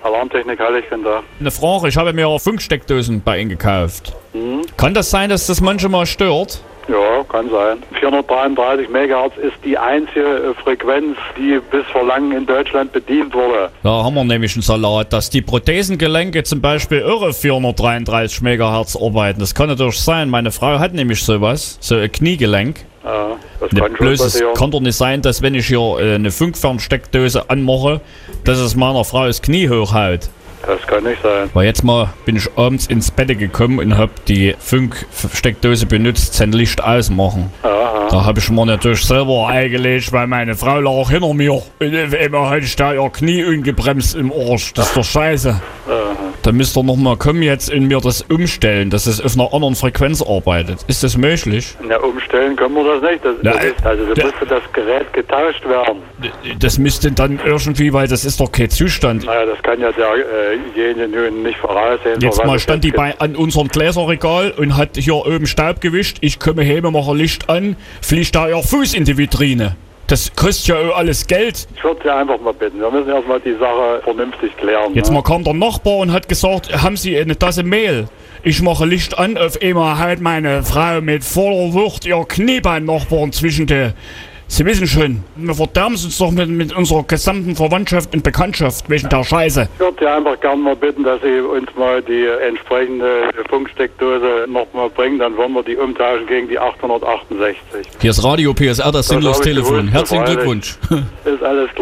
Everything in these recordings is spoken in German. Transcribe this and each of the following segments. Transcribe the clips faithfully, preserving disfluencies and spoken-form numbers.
Alarmtechnik Heiligkind da. Eine Frage, ich habe mir Funksteckdosen bei Ihnen gekauft. Mhm. Kann das sein, dass das manchmal stört? Ja, kann sein. vierhundertdreiunddreißig Megahertz ist die einzige äh, Frequenz, die bis vor langem in Deutschland bedient wurde. Da haben wir nämlich einen Salat, dass die Prothesengelenke zum Beispiel irre vierhundertdreiunddreißig Megahertz arbeiten. Das kann natürlich sein. Meine Frau hat nämlich sowas, so ein Kniegelenk. Ja, das Ne, kann schon bloß es passieren. kann doch nicht sein, dass wenn ich hier äh, eine Funkfernsteckdose anmache, dass es meiner Frau das Knie hochhaut. Das kann nicht sein. Weil jetzt mal bin ich abends ins Bett gekommen und hab die Funksteckdose benutzt zum Licht ausmachen. Aha. Da habe ich mir natürlich selber eingelegt, weil meine Frau lag hinter mir. Und auf einmal hatte ich da ihr Knie ungebremst im Arsch. Das ist doch scheiße. Aha. Da müsst ihr nochmal kommen jetzt und mir das umstellen, dass es auf einer anderen Frequenz arbeitet. Ist das möglich? Ja, umstellen können wir das nicht. Das, Na, das ist, also da da- müsste das Gerät getauscht werden. Das müsste dann irgendwie, weil das ist doch kein Zustand. Naja, das kann ja derjenige nun nicht voraussehen. Jetzt für was mal es stand die jetzt bei an unserem Gläserregal und hat hier oben Staub gewischt. Ich komme heim, mache Licht an, fliegt da ihr Fuß in die Vitrine. Das kostet ja auch alles Geld. Ich würde Sie einfach mal bitten. Wir müssen erstmal die Sache vernünftig klären. Jetzt ne? mal kam der Nachbar und hat gesagt, haben Sie eine Tasse Mehl? Ich mache Licht an, auf einmal halt meine Frau mit voller Wucht ihr Knie beim Nachbarn zwischen die... Sie wissen schon, wir verderben uns doch mit, mit unserer gesamten Verwandtschaft und Bekanntschaft wegen der Scheiße. Ich würde Sie einfach gerne mal bitten, dass Sie uns mal die entsprechende Funksteckdose noch mal bringen. Dann wollen wir die umtauschen gegen die achthundertachtundsechzig. Hier ist Radio P S R, das sinnlos hab ich Telefon. gewusst, Herzlichen freilich. Glückwunsch. Ist alles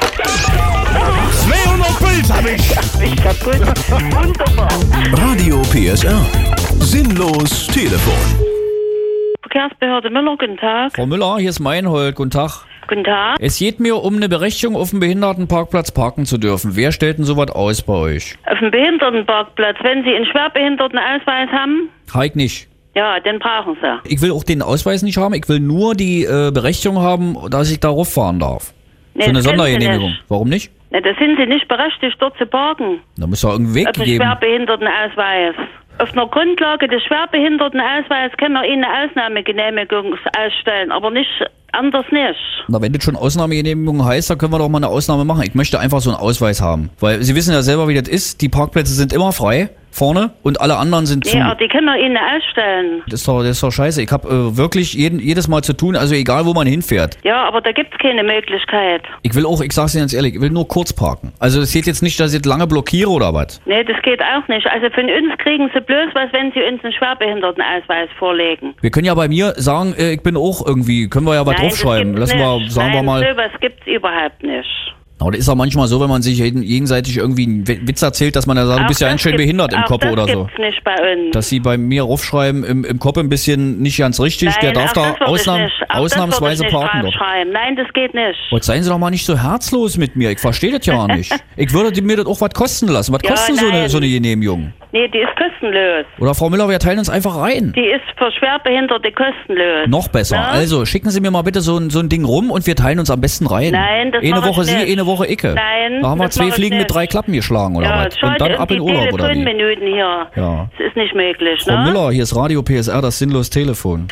klar. zweihundert Puls hab ich. Ich kaputt. Wunderbar. Radio P S R. Sinnlos Telefon. Verkehrsbehörde Müller, guten Tag. Frau Müller, hier ist Meinhold. Guten Tag. Guten Tag. Es geht mir um eine Berechtigung, auf dem Behindertenparkplatz parken zu dürfen. Wer stellt denn sowas aus bei euch? Auf dem Behindertenparkplatz, wenn Sie einen Schwerbehindertenausweis haben, Heik nicht. ja, den brauchen Sie. Ich will auch den Ausweis nicht haben. Ich will nur die äh, Berechtigung haben, dass ich darauf fahren darf. Nee, So eine das können Sie Sondergenehmigung. nicht. Warum nicht? Ne, da sind Sie nicht berechtigt, dort zu parken. Da muss ja irgendeinen Weg Auf dem geben. Schwerbehindertenausweis. Auf einer Grundlage des Schwerbehindertenausweises können wir Ihnen eine Ausnahmegenehmigung ausstellen, aber nicht anders nicht. Na, wenn das schon Ausnahmegenehmigung heißt, dann können wir doch mal eine Ausnahme machen. Ich möchte einfach so einen Ausweis haben. Weil Sie wissen ja selber, wie das ist. Die Parkplätze sind immer frei, vorne, und alle anderen sind zu. Nee, aber die können wir Ihnen ausstellen. Das ist doch, das ist doch scheiße. Ich habe äh, wirklich jeden, jedes Mal zu tun, also egal, wo man hinfährt. Ja, aber da gibt's keine Möglichkeit. Ich will auch, ich sag's Ihnen ganz ehrlich, ich will nur kurz parken. Also es geht jetzt nicht, dass ich jetzt lange blockiere oder was. Nee, das geht auch nicht. Also von uns kriegen Sie bloß was, wenn Sie uns einen Schwerbehindertenausweis vorlegen. Wir können ja bei mir sagen, äh, ich bin auch irgendwie, können wir ja was Nein, das draufschreiben. gibt's Lassen wir, nicht. sagen Nein, wir mal. sowas gibt's überhaupt nicht. Aber das ist ja manchmal so, wenn man sich jeden- gegenseitig irgendwie einen Wi- Witz erzählt, dass man ja sagt, du Auch bist ja das ein schön gibt's- behindert im auch Kopf das oder so. gibt's nicht bei uns. Dass sie bei mir raufschreiben, im, im Kopf ein bisschen nicht ganz richtig, Nein, der darf auch da das würd ich ausnahm, nicht. Auch ausnahmsweise das würd ich parken nicht dort. draufschreiben. Nein, das geht nicht. Jetzt seien Sie doch mal nicht so herzlos mit mir, ich verstehe das ja nicht. Ich würde mir das auch was kosten lassen. Was Ja, kostet so eine, nein. so eine Genehmigung? Nee, die ist kostenlos. Oder Frau Müller, wir teilen uns einfach rein. Die ist für Schwerbehinderte kostenlos. Noch besser. Na? Also schicken Sie mir mal bitte so ein, so ein Ding rum und wir teilen uns am besten rein. Nein, das Eine mach ich Woche Sie, nicht. eine Woche Icke. Nein, Da haben wir das zwei mach ich Fliegen mit nicht. drei Klappen geschlagen oder Ja, was? schade Und dann um ab in die Urlaub oder wie? Telefonminuten hier. Ja. Das ist nicht möglich, Frau ne? Müller, hier ist Radio P S R, das sinnlos Telefon.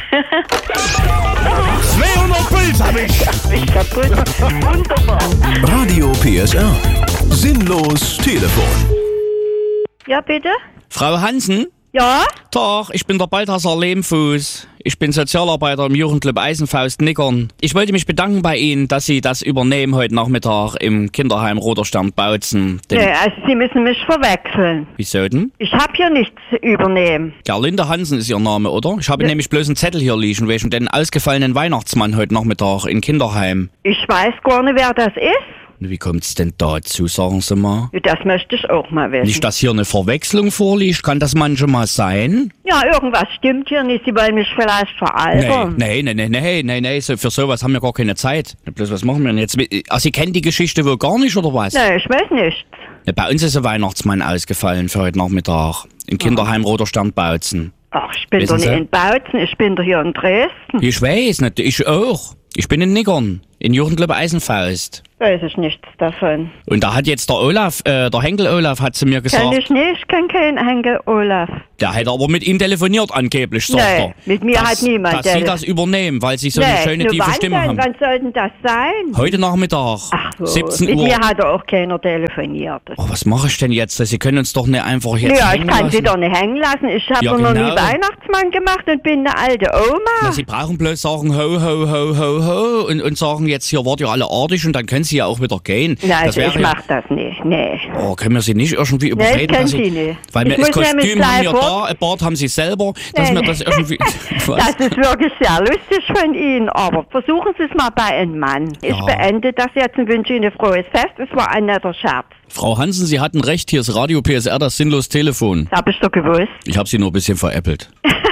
zweihundert Puls hab ich. Ich kaputt. Wunderbar. Radio P S R. Sinnlos Telefon. Ja, bitte? Frau Hansen? Ja? Tag, ich bin der Balthasar Lehmfuß. Ich bin Sozialarbeiter im Jugendclub Eisenfaust Nickern. Ich wollte mich bedanken bei Ihnen, dass Sie das übernehmen heute Nachmittag im Kinderheim Roter Stern Bautzen. Den- Nee, also Sie müssen mich verwechseln. Wieso denn? Ich habe hier nichts zu übernehmen. Gerlinde Hansen ist Ihr Name, oder? Ich habe nämlich bloß einen Zettel hier liegen, wegen den ausgefallenen Weihnachtsmann heute Nachmittag in Kinderheim. Ich weiß gar nicht, wer das ist. Wie kommt's denn dazu, sagen Sie mal? Das möchte ich auch mal wissen. Nicht, dass hier eine Verwechslung vorliegt, kann das manchmal sein? Ja, irgendwas stimmt hier nicht. Sie wollen mich vielleicht veralbern. Nee, nee, nee, nee, nee, nee, nee, so, für sowas haben wir gar keine Zeit. Bloß, was machen wir denn jetzt? Also, Sie kennen die Geschichte wohl gar nicht, oder was? Nee, ich weiß nicht. Ja, bei uns ist ein Weihnachtsmann ausgefallen für heute Nachmittag. Im Kinderheim Roter Stern Bautzen. Ach, ich bin Wissen doch nicht Sie? in Bautzen, ich bin doch hier in Dresden. Ich weiß nicht, ich auch. Ich bin in Nickern. In Jugendclub Eisenfaust. Weiß ich nichts davon. Und da hat jetzt der Olaf, äh, der Henkel Olaf hat zu mir gesagt... Kenn ich nicht, ich kenn keinen Henkel Olaf. Der hat aber mit ihm telefoniert angeblich, sagt Nee, er. mit mir dass, hat niemand Dass sie das übernehmen, weil sie so nee, eine schöne nur tiefe wann Stimme denn? haben. Wann soll denn das sein? Heute Nachmittag, Ach so, siebzehn mit Uhr. mir hat auch keiner telefoniert. Oh, was mache ich denn jetzt? Sie können uns doch nicht einfach jetzt Ja, ich hängen kann lassen. sie doch nicht hängen lassen. Ich habe Ja, noch genau. nie Weihnachtsmann gemacht und bin eine alte Oma. Na, sie brauchen bloß sagen ho, ho, ho, ho, ho und, und sagen jetzt, hier wart ihr alle artig und dann können sie ja auch wieder gehen. Nein, das also wäre ich ja, mach das nicht, nee. Oh, können wir sie nicht irgendwie Nee, überreden? ich kenn dass sie nicht. Weil Ich wir das muss nämlich Kostüm haben wir gleich da, ein Bart haben sie selber, dass Nee, wir das irgendwie... Was? Das ist wirklich sehr lustig von Ihnen, aber versuchen Sie es mal bei einem Mann. Ich Ja. beende das jetzt und wünsche Ihnen ein frohes Fest. Es war ein netter Scherz. Frau Hansen, Sie hatten recht, hier ist Radio P S R, das sinnlos Telefon. Das habe ich doch gewusst. Ich habe Sie nur ein bisschen veräppelt.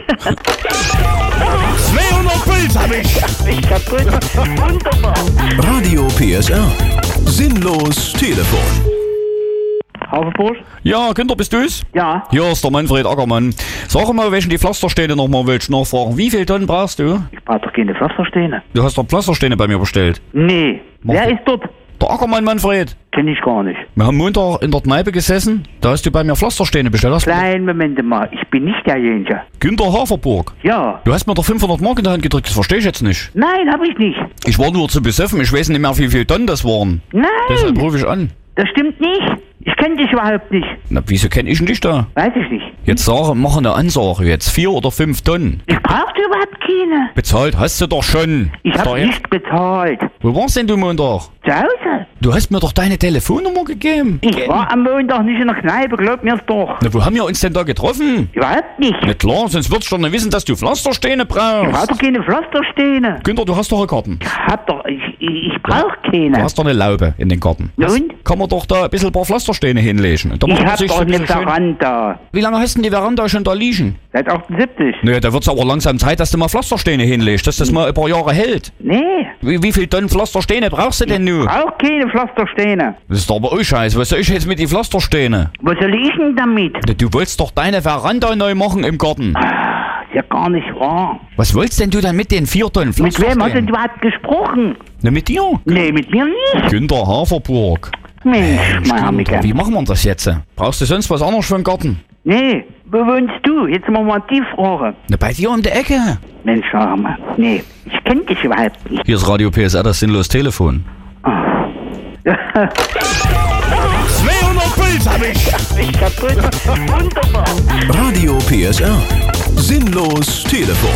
zweihundert Puls hab ich. Ich kaputt. Wunderbar. Radio P S R. Sinnlos Telefon. Haferbrot? Ja, Günther, bist du's? Ja. Hier ist der Manfred Ackermann. Sag mal, welchen die Pflastersteine nochmal willst du nachfragen. Wie viel Tonnen brauchst du? Ich brauche doch keine Pflastersteine. Du hast doch Pflastersteine bei mir bestellt. Nee. Wer ist dort? Der Ackermann, Manfred. Kenn ich gar nicht. Wir haben Montag in der Kneipe gesessen. Da hast du bei mir Pflastersteine bestellt. Hast du- Kleinen Moment mal. Ich bin nicht derjenige. Günther Haferburg. Ja. Du hast mir doch fünfhundert Mark in die Hand gedrückt. Das verstehe ich jetzt nicht. Nein, hab ich nicht. Ich war nur zu besoffen. Ich weiß nicht mehr, wie viel Tonnen das waren. Deshalb Nein. rufe ich an. Das stimmt nicht. Ich kenne dich überhaupt nicht. Na, wieso kenn ich denn dich da? Weiß ich nicht. Jetzt sage, mach eine Ansage jetzt. Vier oder fünf Tonnen. Ich brauchte überhaupt keine. Bezahlt hast du doch schon. Ich Ist habe doch jetzt- nicht bezahlt. Wo warst denn du Montag? Zu Hause. Du hast mir doch deine Telefonnummer gegeben. Ich war am Montag nicht in der Kneipe, glaub mir's doch. Na, wo haben wir uns denn da getroffen? Überhaupt nicht. Na klar, sonst würdest du doch nicht wissen, dass du Pflastersteine Ich brauch brauchst. doch keine Pflastersteine. Günther, du hast doch eine Karten. Ich hab doch, ich, ich, ich brauch Du keine. hast doch eine Laube in den Garten. Und? Kann man doch da ein bisschen ein paar Pflastersteine hinlegen. Und da Ich macht man hab sich doch so ein eine bisschen schön- Veranda. Wie lange hast denn die Veranda schon da liegen? Seit achtundsiebzig. Naja, da wird's aber langsam Zeit, dass du mal Pflastersteine hinlegst, dass das mal ein paar Jahre hält. Nee. Wie, wie viel Tonnen Pflastersteine brauchst du denn nun? Auch keine Pflastersteine. Das ist doch aber auch scheiße. Was soll ich jetzt mit den Pflastersteine? Was soll ich denn damit? Na, du wolltest doch deine Veranda neu machen im Garten. Ist ja gar nicht wahr. Was wolltest denn du dann mit den vier Tonnen Mit wem hast Pflastersteinen? du überhaupt gesprochen? Na, mit dir. Nee, mit mir nicht. Günther Haferburg. Mensch, mein Hammiger. Wie machen wir das jetzt? Brauchst du sonst was anderes für den Garten? Nee, wo wohnst du? Jetzt mal mal die Frage. Na, bei dir um die Ecke. Mensch, sag mal. Nee, ich kenn dich überhaupt nicht. Hier ist Radio P S R, das sinnlos Telefon. zweihundert Puls hab ich. Ich kaputt. Wunderbar. Radio P S R. Sinnlos Telefon.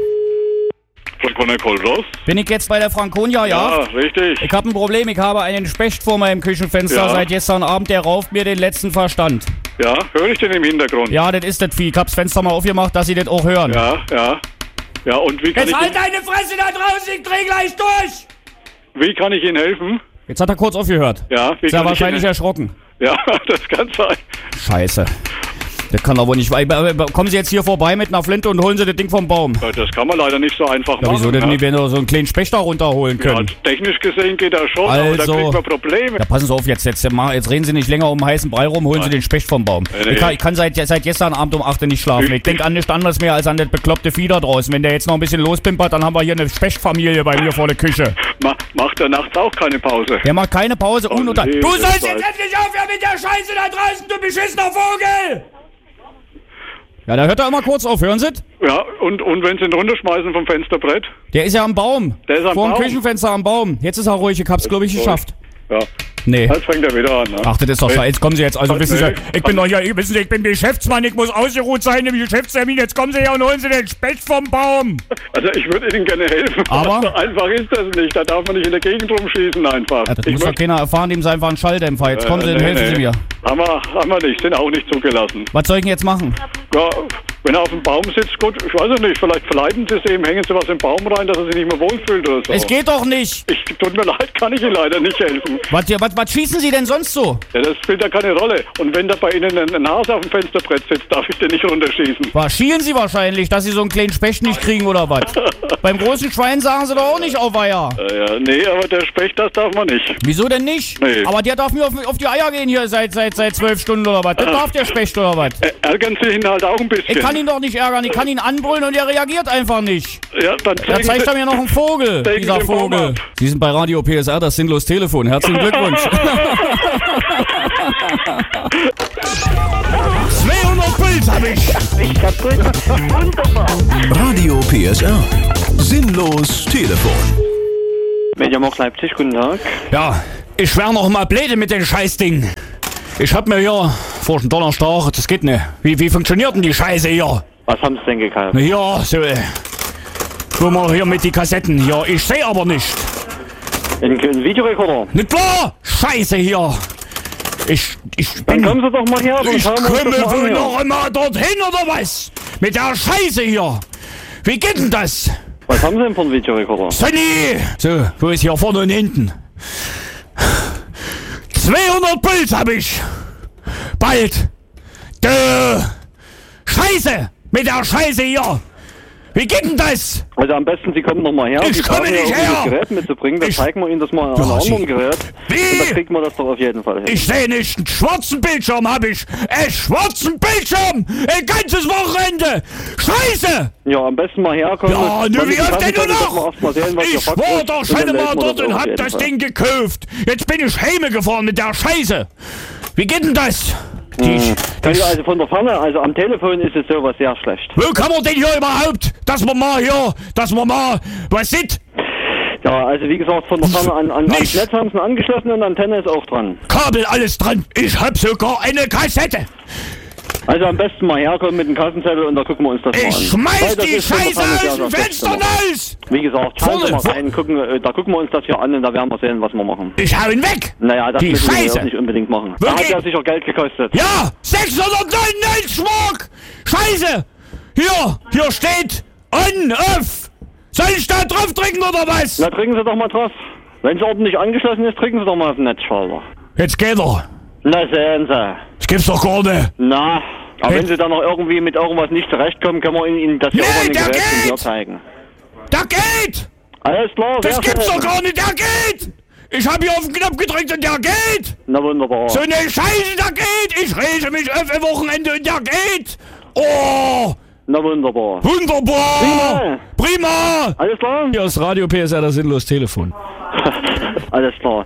Von Kolros? Bin ich jetzt bei der Franconia, Ja, richtig. Ich habe ein Problem, ich habe einen Specht vor meinem Küchenfenster Ja. seit gestern Abend, der rauft mir den letzten Verstand. Ja, höre ich den im Hintergrund? Ja, das ist das Vieh. Ich hab's Fenster mal aufgemacht, dass Sie das auch hören. Ja, ja. Ja, und wie kann, Jetzt ich, halt deine Fresse da draußen, ich dreh gleich durch! wie kann ich Ihnen helfen? Jetzt hat er kurz aufgehört. Ja, wie Ist ja kann ich wahrscheinlich Ihnen, erschrocken. Ja, das kann sein. Scheiße. Das kann aber nicht. Kommen Sie jetzt hier vorbei mit einer Flinte und holen Sie das Ding vom Baum. Ja, das kann man leider nicht so einfach Ja, machen. wieso denn ja. nicht, wenn wir so einen kleinen Specht da runterholen Ja, können? technisch gesehen geht das schon, aber da Also- kriegt man Probleme. Ja, passen Sie auf, jetzt, jetzt, mal- jetzt reden Sie nicht länger um den heißen Brei rum, holen Sie den Specht vom Baum. Nee, nee. Ich kann, ich kann seit, seit gestern Abend um acht Uhr nicht schlafen. Ich denke an nichts anderes mehr als an das bekloppte Vieh da draußen. Wenn der jetzt noch ein bisschen lospimpert, dann haben wir hier eine Spechtfamilie bei mir vor der Küche. Ma macht er nachts auch keine Pause? Der macht keine Pause. Oh, ununter nee, du das sollst weiß- jetzt endlich aufhören mit der Scheiße da draußen, du beschissener Vogel! Ja, da hört er immer kurz auf, hören Sie? Ja, und, und wenn Sie ihn runterschmeißen vom Fensterbrett? Der ist ja am Baum. Der ist am Vor dem Baum? Küchenfenster am Baum. Jetzt ist er ruhig, ich hab's, glaube ich, geschafft. Ja. Nee. Jetzt fängt er wieder an. Ne? Ach, das ist doch Nee. scheiße. Jetzt kommen Sie jetzt. Also Ach, wissen Sie, nee. ich bin doch hier, wissen Sie, ich bin Geschäftsmann, ich muss ausgeruht sein im Geschäftstermin. Jetzt kommen Sie her und holen Sie den Specht vom Baum. Also ich würde Ihnen gerne helfen. Aber? So einfach ist das nicht. Da darf man nicht in der Gegend rumschießen einfach. Ja, das ich muss doch keiner erfahren, dem ist einfach ein Schalldämpfer. Jetzt kommen Sie und nee, helfen nee. Sie mir. Haben wir, haben wir nicht. Sind auch nicht zugelassen. Was soll ich denn jetzt machen? Ja, wenn er auf dem Baum sitzt, gut, ich weiß es nicht. Vielleicht verleiten Sie es ihm, hängen Sie was im Baum rein, dass er sich nicht mehr wohlfühlt oder so. Es geht doch nicht. Ich, tut mir leid, kann ich Ihnen leider nicht helfen. Was, was, was schießen Sie denn sonst so? Ja, das spielt ja keine Rolle. Und wenn da bei Ihnen ein, ein Hase auf dem Fensterbrett sitzt, darf ich den nicht runterschießen. Was, schielen Sie wahrscheinlich, dass Sie so einen kleinen Specht nicht kriegen oder was? Beim großen Schwein sagen Sie doch auch nicht auf Eier. Äh, ja, nee, aber der Specht, das darf man nicht. Wieso denn nicht? Nee. Aber der darf mir auf, auf die Eier gehen hier seit seit seit zwölf Stunden oder was? Das darf der Specht oder was? Ä ärgern Sie ihn halt auch ein bisschen. Ich kann ihn doch nicht ärgern. Ich kann ihn anbrüllen und er reagiert einfach nicht. Ja, dann Da zeigt er mir noch einen Vogel, zeigen dieser Sie den Baum Vogel. ab. Sie sind bei Radio P S R, das sinnlos Telefon. Herzlichen Glückwunsch. zweihundert Puls hab ich. Ich kaputt. Wunderbar. Radio P S R. Sinnlos Telefon. Mediamarkt Leipzig, guten Tag. Ja, ich wär noch mal blöde mit dem Scheißding. Ich hab mir hier vor dem Donnerstag, das geht nicht. Wie, wie funktioniert denn die Scheiße hier? Was haben Sie denn gekauft? Na ja, so, äh, wo wir hier mit die Kassetten hier. Ich seh aber nicht. Ein, ein Videorekorder? Nicht klar? Scheiße hier. Ich, ich Dann bin... kommen Sie doch mal her, dann Ich schauen wir uns komme das mal wohl an. hier. noch immer dorthin, oder was? Mit der Scheiße hier. Wie geht denn das? Was haben Sie denn für einen Videorekorder? Sonny! So, wo ist hier vorne und hinten? zweihundert Puls hab ich. Bald. Dö. Scheiße! Mit der Scheiße hier. Wie geht denn das? Also am besten, Sie kommen noch mal her. Ich Sie komme brauchen nicht ja her. Das Gerät mitzubringen, dann Ich- zeigen wir Ihnen das mal an Ja, einem Sie- anderen Gerät. Wie? Und dann kriegt man das doch auf jeden Fall hin. Ich sehe nicht. Einen schwarzen Bildschirm hab ich. Einen schwarzen Bildschirm. Ein ganzes Wochenende. Scheiße! Ja, am besten mal herkommen. Ja, Dann nu mit wie den oft denn Kassen nur können wir noch? erst mal sehen, was Ich der Fakt war ist. doch Und schon dann mal melden wir dort das und auf hab jeden das Fall. Ding gekauft. Jetzt bin ich heime gefahren mit der Scheiße. Wie geht denn das? Die, Hm. die, Ja, also von der Ferne, also am Telefon ist es sowas sehr schlecht. wo kann man denn hier überhaupt, dass man mal hier, dass man mal was sieht? Ja, also wie gesagt, von der Ferne an, an ans Nicht. Netz haben sie einen angeschlossen und Antenne ist auch dran. Kabel, alles dran. Ich hab sogar eine Kassette. Also am besten mal herkommen mit dem Kassenzettel und da gucken wir uns das mal an. Ich schmeiß Weil das die ist von der Scheiße Ferne sehr, aus dem sehr Fenster schlecht gemacht. raus. Wie gesagt, schauen Sie Vorne, mal vor- rein, gucken, äh, da gucken wir uns das hier an und da werden wir sehen, was wir machen. Ich hau ihn weg. Naja, das Die müssen wir Scheiße. jetzt nicht unbedingt machen. Da Wirklich? hat ja sicher Geld gekostet. Ja, sechshundertneunundneunzig Mark. Scheiße. Hier, hier steht on, off. Soll ich da drauf drücken oder was? Na, drücken Sie doch mal drauf. Wenn es ordentlich angeschlossen ist, drücken Sie doch mal auf den Netzschalter. Jetzt geht er. Na, sehen Sie. Das gibt's doch gar nicht. Na, aber Hey. wenn Sie dann noch irgendwie mit irgendwas nicht zurechtkommen, können wir Ihnen das hier Nee, auch an den der Geräten hier geht! zeigen. Da geht. Alles klar, Das sehr gibt's schön. doch gar nicht. Der geht. Ich hab hier auf den Knopf gedrückt und der geht. Na, wunderbar. So eine Scheiße, der geht. Ich rege mich auf ein Wochenende und der geht. Oh, Na, wunderbar. wunderbar. Prima. Prima. Alles klar? Hier ist Radio P S R, das sinnlos Telefon. Alles klar.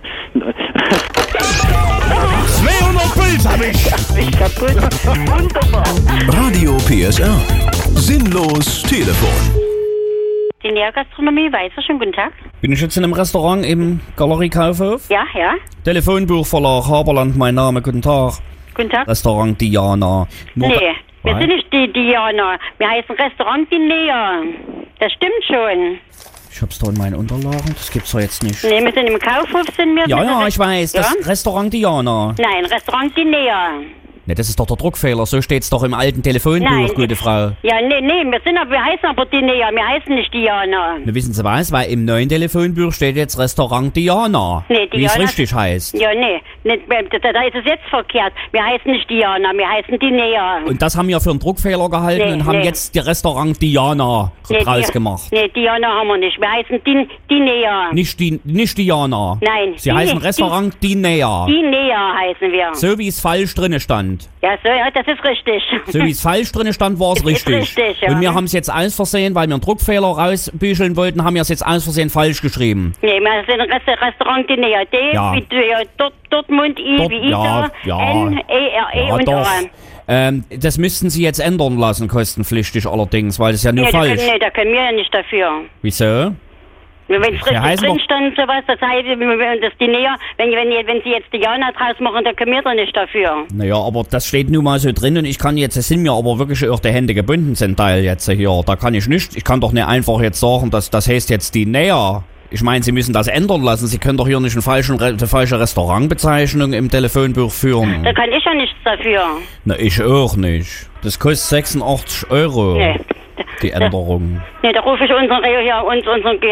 zweihundert Puls hab ich. Ich kaputt. Wunderbar. Radio P S R. Sinnlos Telefon. Die Nährgastronomie, Weißer, schönen guten Tag. Bin ich jetzt in einem Restaurant im Galerie Kaufhof? Ja, ja. Telefonbuchverlag Haberland, mein Name, guten Tag. Guten Tag. Restaurant Diana. Nur Nee, da- wir Was? sind nicht die Diana. Wir heißen Restaurant Die Näher. Das stimmt schon. Ich hab's doch in meinen Unterlagen, das gibt's doch jetzt nicht. Nee, wir sind im Kaufhof, sind wir. Ja, Wir ja, sind- ich weiß, Ja? das Restaurant Diana. Nein, Restaurant Die Näher. Ne, das ist doch der Druckfehler, so steht's doch im alten Telefonbuch, Nein. gute Frau. Ja, nee, nee, wir sind aber, wir heißen aber Die Näher. Wir heißen nicht Diana. Ne, wissen Sie was, weil im neuen Telefonbuch steht jetzt Restaurant Diana. Nee, Wie es Diana- richtig heißt. Ja, nee, nicht, da, da ist es jetzt verkehrt. Wir heißen nicht Diana, wir heißen Die Näher. Und das haben wir für einen Druckfehler gehalten Nee, und haben nee. jetzt die Restaurant Diana Nee, draus Di- gemacht. Nee, Diana haben wir nicht. Wir heißen Die, die Näher. Nicht, die, nicht Diana. Nein, Sie die- heißen die- Restaurant Die Näher. Die Näher heißen wir. So wie es falsch drinne stand. Ja, so, ja, das ist richtig. So wie es falsch drinne stand, war es Ist richtig. richtig, ja. Und wir haben es jetzt aus Versehen, weil wir einen Druckfehler rausbücheln wollten, haben wir es jetzt aus Versehen falsch geschrieben. Nee, wir sind Rest Restaurant Die Näher. D Ja. wie ja, Dort, Dortmund, I Dort- wie ja, Ida, ja. N, E, R, E Ja, und doch. A. Ähm, das müssten Sie jetzt ändern lassen, kostenpflichtig allerdings, weil das ist ja nur Nee, da falsch. können, nee, da können wir ja nicht dafür. Wieso? Wenn es richtig heißen drin doch- stand, sowas, das heißt, das die Näher, wenn, wenn, wenn Sie jetzt Diana draus machen, dann können wir doch nicht dafür. Naja, aber das steht nun mal so drin und ich kann jetzt, es sind mir aber wirklich auch die Hände gebunden zum Teil jetzt hier. Da kann ich nicht, ich kann doch nicht einfach jetzt sagen, dass das heißt jetzt die Näher. Ich meine, Sie müssen das ändern lassen. Sie können doch hier nicht einen falschen, Re- eine falsche Restaurantbezeichnung im Telefonbuch führen. Da kann ich ja nichts dafür. Na, ich auch nicht. Das kostet sechsundachtzig Euro, Nee. die Änderung. Nee, da rufe ich unseren, hier, uns, unseren, hier,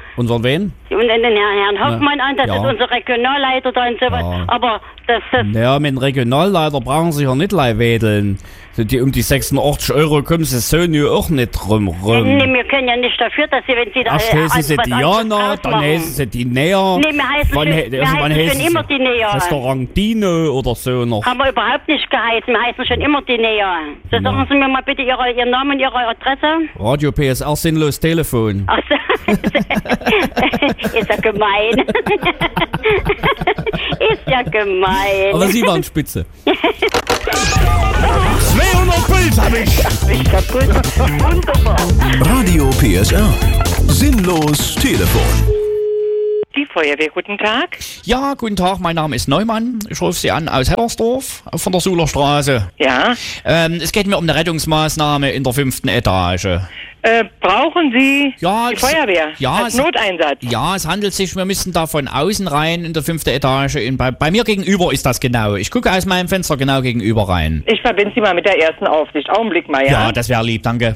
Unseren wen? Und den Herrn Hoffmann an, das ja. ist unser Regionalleiter da und sowas. Ja. Aber das, das Ja, mit dem Regionalleiter brauchen Sie ja nicht leih wedeln. So die, um die sechsundachtzig Euro kommen Sie so nur auch nicht rum. rum. nee, wir können ja nicht dafür, dass Sie, wenn Sie da Erst äh, heißen Sie was Diana, anderes dann machen. heißen Sie die Näher. Nee, wir heißen wann, schon- he- wir irgendwann heißen schon heißen immer Sie die Näher. Restaurant Dino oder so noch. Haben wir überhaupt nicht geheißen. Wir heißen schon immer die Näher. So, Ja. sagen Sie mir mal bitte Ihre, Ihren Namen und Ihre Adresse. Radio P S R sinnlos Telefon. Ach so. Ist ja gemein. Ist ja gemein. Aber Sie waren spitze. zweihundert Puls hab ich. Ich kaputt. Wunderbar. Radio P S R. Sinnlos Telefon. Die Feuerwehr, guten Tag. Ja, guten Tag, mein Name ist Neumann. Ich rufe Sie an aus Hellersdorf von der Sulerstraße. Ja. Ähm, es geht mir um eine Rettungsmaßnahme in der fünften Etage. Äh, brauchen Sie Ja, die es- Feuerwehr ja, als es- Noteinsatz? Ja, es handelt sich, wir müssen da von außen rein in der fünften Etage. In, bei, bei mir gegenüber ist das genau. Ich gucke aus meinem Fenster genau gegenüber rein. Ich verbinde Sie mal mit der ersten Aufsicht. Augenblick mal, ja? Ja, das wäre lieb, danke.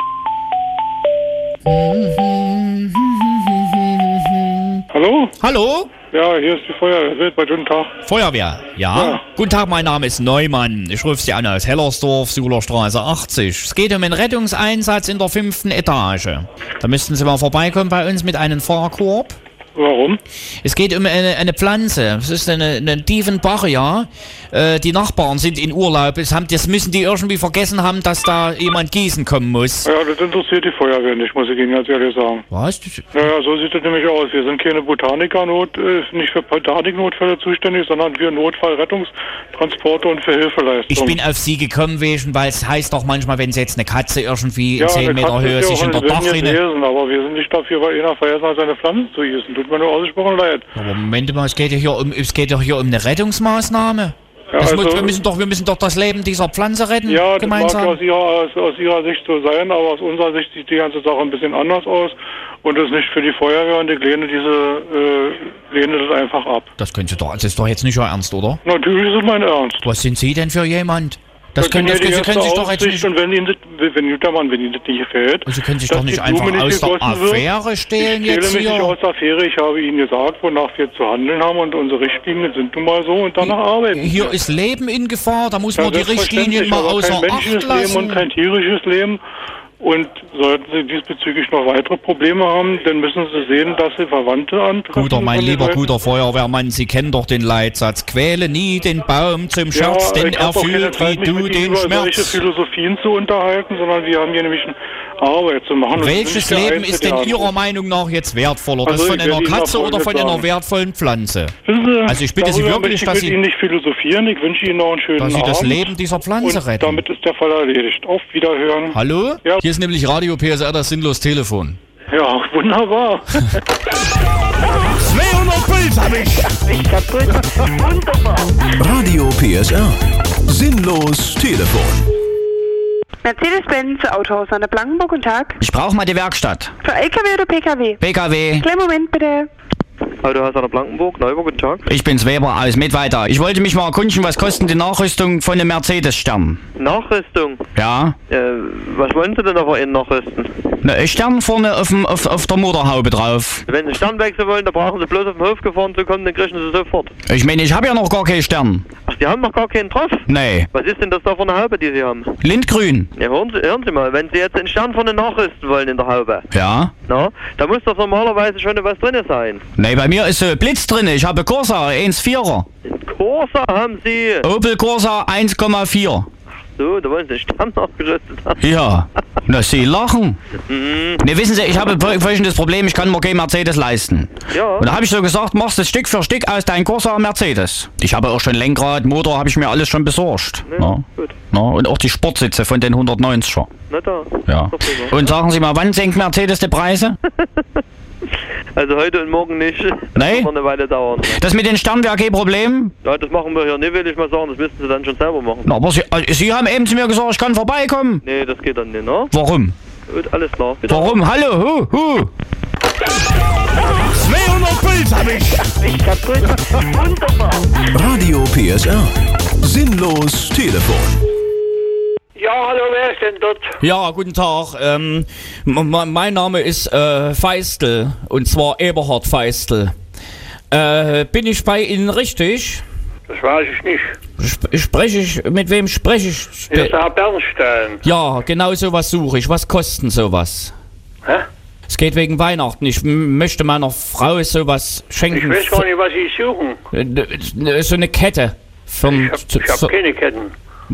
Hallo? Hallo? Ja, hier ist die Feuerwehr. Wildbad, guten Tag. Feuerwehr, ja. Ja. Guten Tag, mein Name ist Neumann. Ich rufe Sie an aus Hellersdorf, Sulerstraße achtzig. Es geht um einen Rettungseinsatz in der fünften Etage. Da müssten Sie mal vorbeikommen bei uns mit einem Fahrkorb. Warum? Es geht um eine, eine Pflanze. Es ist eine, eine Tiefenbach, ja. Äh, die Nachbarn sind in Urlaub. Das, haben, das müssen die irgendwie vergessen haben, dass da jemand gießen kommen muss. Ja, das interessiert die Feuerwehr nicht, muss ich Ihnen ganz ehrlich sagen. Was? Das- Ja, ja, so sieht das nämlich aus. Wir sind keine Botanikernot, äh, nicht für Botaniknotfälle zuständig, sondern für Notfallrettungstransporte und für Hilfeleistung. Ich bin auf Sie gekommen, wegen, weil es heißt doch manchmal, wenn Sie jetzt eine Katze irgendwie in ja, zehn eine Meter Katze Höhe ist ja sich auch in der eine Wilden Dachrinne... Wesen, aber wir sind nicht dafür, weil einer vergessen hat, seine Pflanzen zu gießen. Tut mir nur ausgesprochen leid. Aber Moment mal, es geht ja hier um, es geht doch hier um eine Rettungsmaßnahme. Ja, Das also- muss, wir, müssen doch, wir müssen doch das Leben dieser Pflanze retten, Ja, das mag gemeinsam. aus ihrer, aus, aus ihrer Sicht so sein, aber aus unserer Sicht sieht die ganze Sache ein bisschen anders aus. Und das ist nicht für die Feuerwehr und ich lehne diese, äh, lehne das einfach ab. Das können Sie doch, das ist doch jetzt nicht Ihr Ernst, oder? Natürlich ist es mein Ernst. Was sind Sie denn für jemand? Das können, das, ja die Sie können erste sich doch jetzt Aufsicht nicht... Und wenn Ihnen das, wenn Jutermann, wenn Ihnen das nicht gefällt, Sie können sich dass doch nicht die einfach Blume aus der gegossen wird. Affäre stehlen Ich jetzt stelle mich nicht hier. aus der Affäre. Ich habe Ihnen gesagt, wonach wir zu handeln haben und unsere Richtlinien sind nun mal so und danach arbeiten. Hier ist Leben in Gefahr, da muss Ja, man die Richtlinien selbstverständlich, mal aber außer kein Acht menschliches Leben und lassen. kein tierisches Leben. Und sollten Sie diesbezüglich noch weitere Probleme haben, dann müssen Sie sehen, dass Sie Verwandte antreffen. Guter, mein von den lieber Leuten. guter Feuerwehrmann, Sie kennen doch den Leitsatz. Quäle nie den Baum zum Schatz, ja, denn ich er hab auch keine fühlt Zeit, wie mich du mit Ihnen den über solche Schmerz. Philosophien zu unterhalten, sondern wir haben hier nämlich eine Arbeit zu machen. Und Welches sind nicht der Leben ist denn Einzige. Ihrer Meinung nach jetzt wertvoller? Das Also, von ich einer werde Ihnen Katze auch oder von Folgendes einer sagen. wertvollen Pflanze? Wissen Sie, Also ich bitte Sie darüber wirklich, möchte dass ich mit Sie- Ihnen nicht philosophieren. Ich wünsche Ihnen noch einen schönen Dass Sie Abend. das Leben dieser Pflanze und retten. damit ist der Fall erledigt. Auf Wiederhören. Hallo? Ja. Hier ist nämlich Radio P S R, das sinnlos Telefon. Ja, wunderbar. zweihundert Puls hab ich. Ich kaputt. Wunderbar. Radio P S R. Sinnlos Telefon. Mercedes-Benz Autohaus an der Blankenburg, guten Tag. Ich brauche mal die Werkstatt. Für L K W oder P K W? P K W. Kleinen Moment bitte. Autohaus an der Blankenburg, Neuburg, guten Tag. Ich bin's Weber aus Mittweiter. Ich wollte mich mal erkundigen, was kostet die Nachrüstung von einem Mercedes-Stern? Nachrüstung? Ja? Äh, was wollen Sie denn aber innen nachrüsten? Ne, Stern vorne auf, dem, auf, auf der Motorhaube drauf. Wenn Sie Stern wechseln wollen, dann brauchen Sie bloß auf den Hof gefahren zu kommen, dann kriegen Sie sofort. Ich meine, ich habe ja noch gar keinen Stern. Ach, Sie haben noch gar keinen drauf? Nee. Was ist denn das da für eine Haube, die Sie haben? Lindgrün. Ja, hören Sie, hören Sie mal, wenn Sie jetzt einen Stern vorne nachrüsten wollen in der Haube, Ja? na, da muss doch normalerweise schon was drin sein. Nee, bei mir ist so Blitz drin. Ich habe Corsa eins Komma vierer. Corsa haben Sie. Opel Corsa eins Komma vier. So, da wollen Sie einen Stern nachgerüstet haben. Ja. Na, Sie lachen. Mhm. Ne, wissen Sie, ich habe folgendes Problem, ich kann mir kein Mercedes leisten. Ja. Und da habe ich so gesagt, machst du Stück für Stück aus deinem Corsa Mercedes. Ich habe auch schon Lenkrad, Motor, habe ich mir alles schon besorgt. Ja, Na? gut. Na? Und auch die Sportsitze von den hundertneunziger. Na da. Ja. Doch prima. Und sagen Sie mal, wann senkt Mercedes die Preise? Also heute und morgen nicht. Das Nee? wird noch eine Weile dauern. Das mit den Sternen wäre kein Problem. Ja, das machen wir hier nicht, will ich mal sagen. Das müssten Sie dann schon selber machen. Na, aber Sie, äh, Sie haben eben zu mir gesagt, ich kann vorbeikommen. Nee, das geht dann nicht, ne? Warum? Gut, alles klar. Bitte. Warum? Hallo, hu, hu. zweihundert Puls hab ich. Ich kaputt. Wunderbar. Radio P S R. Sinnlos Telefon. Ja, hallo, wer ist denn dort? Ja, guten Tag. Ähm, m- m- mein Name ist äh, Feistel, und zwar Eberhard Feistel. Äh, bin ich bei Ihnen richtig? Das weiß ich nicht. Sp- spreche ich, mit wem spreche ich? Hier ist der Herr Bernstein. Ja, genau sowas suche ich. Was kostet denn sowas? Hä? Es geht wegen Weihnachten. Ich m- möchte meiner Frau sowas schenken. Ich weiß gar nicht, was Sie suchen. Äh, So eine Kette. Vom, Ich hab, ich hab keine Ketten.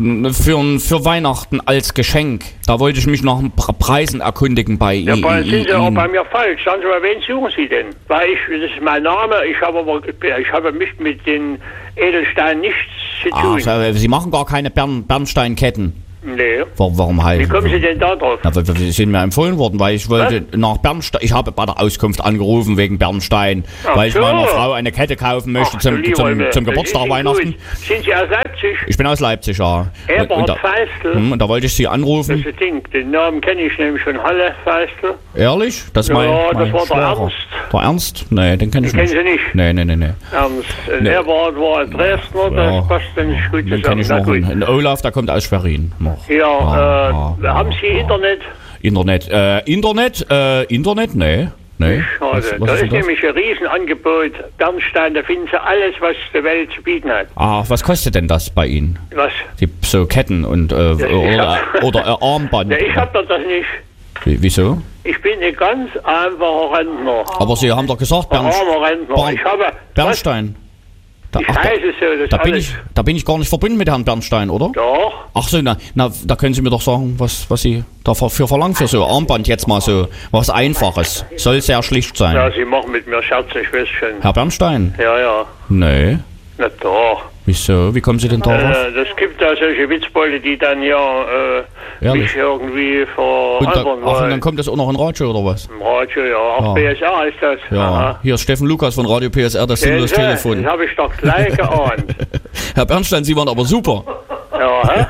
Für, für Weihnachten als Geschenk. Da wollte ich mich nach den Pre- Preisen erkundigen bei Ja, Ihnen. bei, sind Sie auch bei mir falsch. Sagen Sie mal, wen suchen Sie denn? Weil ich, das ist mein Name, ich habe aber, ich habe mich mit den Edelsteinen nichts zu Ah, tun. so, Sie machen gar keine Bern, Bernsteinketten. Nee. Warum, warum halt? Wie kommen Sie denn da drauf? Na, wir wir sind mir empfohlen worden, weil ich wollte nach Bernstein. Ich habe bei der Auskunft angerufen wegen Bernstein, Ach weil ich so. meiner Frau eine Kette kaufen möchte Ach, zum, du lieber zum, Himmel. zum Das Geburtstag ist nicht Weihnachten. gut. Sind Sie aus Leipzig? Ich bin aus Leipzig, ja. Eberhard und, da, Feistel? hm, und da wollte ich Sie Das anrufen. ist das Ding. Den Namen kenne ich nämlich von Halle Feistel. Ehrlich? Das ist Ja, mein, das mein war der Schwager. Ernst. Der Ernst? Nee, den kenne ich Den nicht. kennen Sie nicht? Nee, nee, nee, nee. Ernst. Ein Nee. Eberhard war ein Dresdner, Ja. das passt dann nicht gut Den kenne zusammen. ich Na noch. gut. Ein, ein Olaf, der kommt aus Schwerin. Noch. Ja, Ja, äh, ja, haben Sie Internet? Internet. Äh, Internet? Äh, Internet? Nee. Nee. Schade. Was- was da ist ist denn das? nämlich ein Riesenangebot. Bernstein, da finden Sie alles, was die Welt zu bieten hat. Ah, was kostet denn das bei Ihnen? Was? Die so Ketten und äh, ich oder, hab- oder äh, Armband. Ja, ich hab doch das nicht. Wie, wieso? Ich bin ein ganz einfacher Rentner. Aber Sie haben doch gesagt, Ein Bern, armer Rentner. Bern- Ich habe... Bernstein. Da, Ich ach, da, weiß es so, das da bin alles. ich, da bin ich gar nicht verbunden mit Herrn Bernstein, oder? Doch. Ach so, na, na, da können Sie mir doch sagen, was, was Sie dafür verlangen für so Armband jetzt mal so was Einfaches. Soll sehr schlicht sein. Ja, Sie machen mit mir Scherz, ich weiß schon. Herr Bernstein? Ja, ja. Nee. Na doch. Wieso? Wie kommen Sie denn darauf? Äh, das gibt da solche Witzbolle, die dann ja äh, Ehrlich? mich irgendwie Und, da, veralbern ach, und dann wollen. kommt das auch noch in Radio oder was? Im Radio, ja. Ach, Ja. B S R ist das. Ja, Aha. hier ist Steffen Lukas von Radio P S R, das Sehen sinnlos Sie, Telefon. Das habe ich doch gleich geahnt. Herr Bernstein, Sie waren aber super. Ja, hä?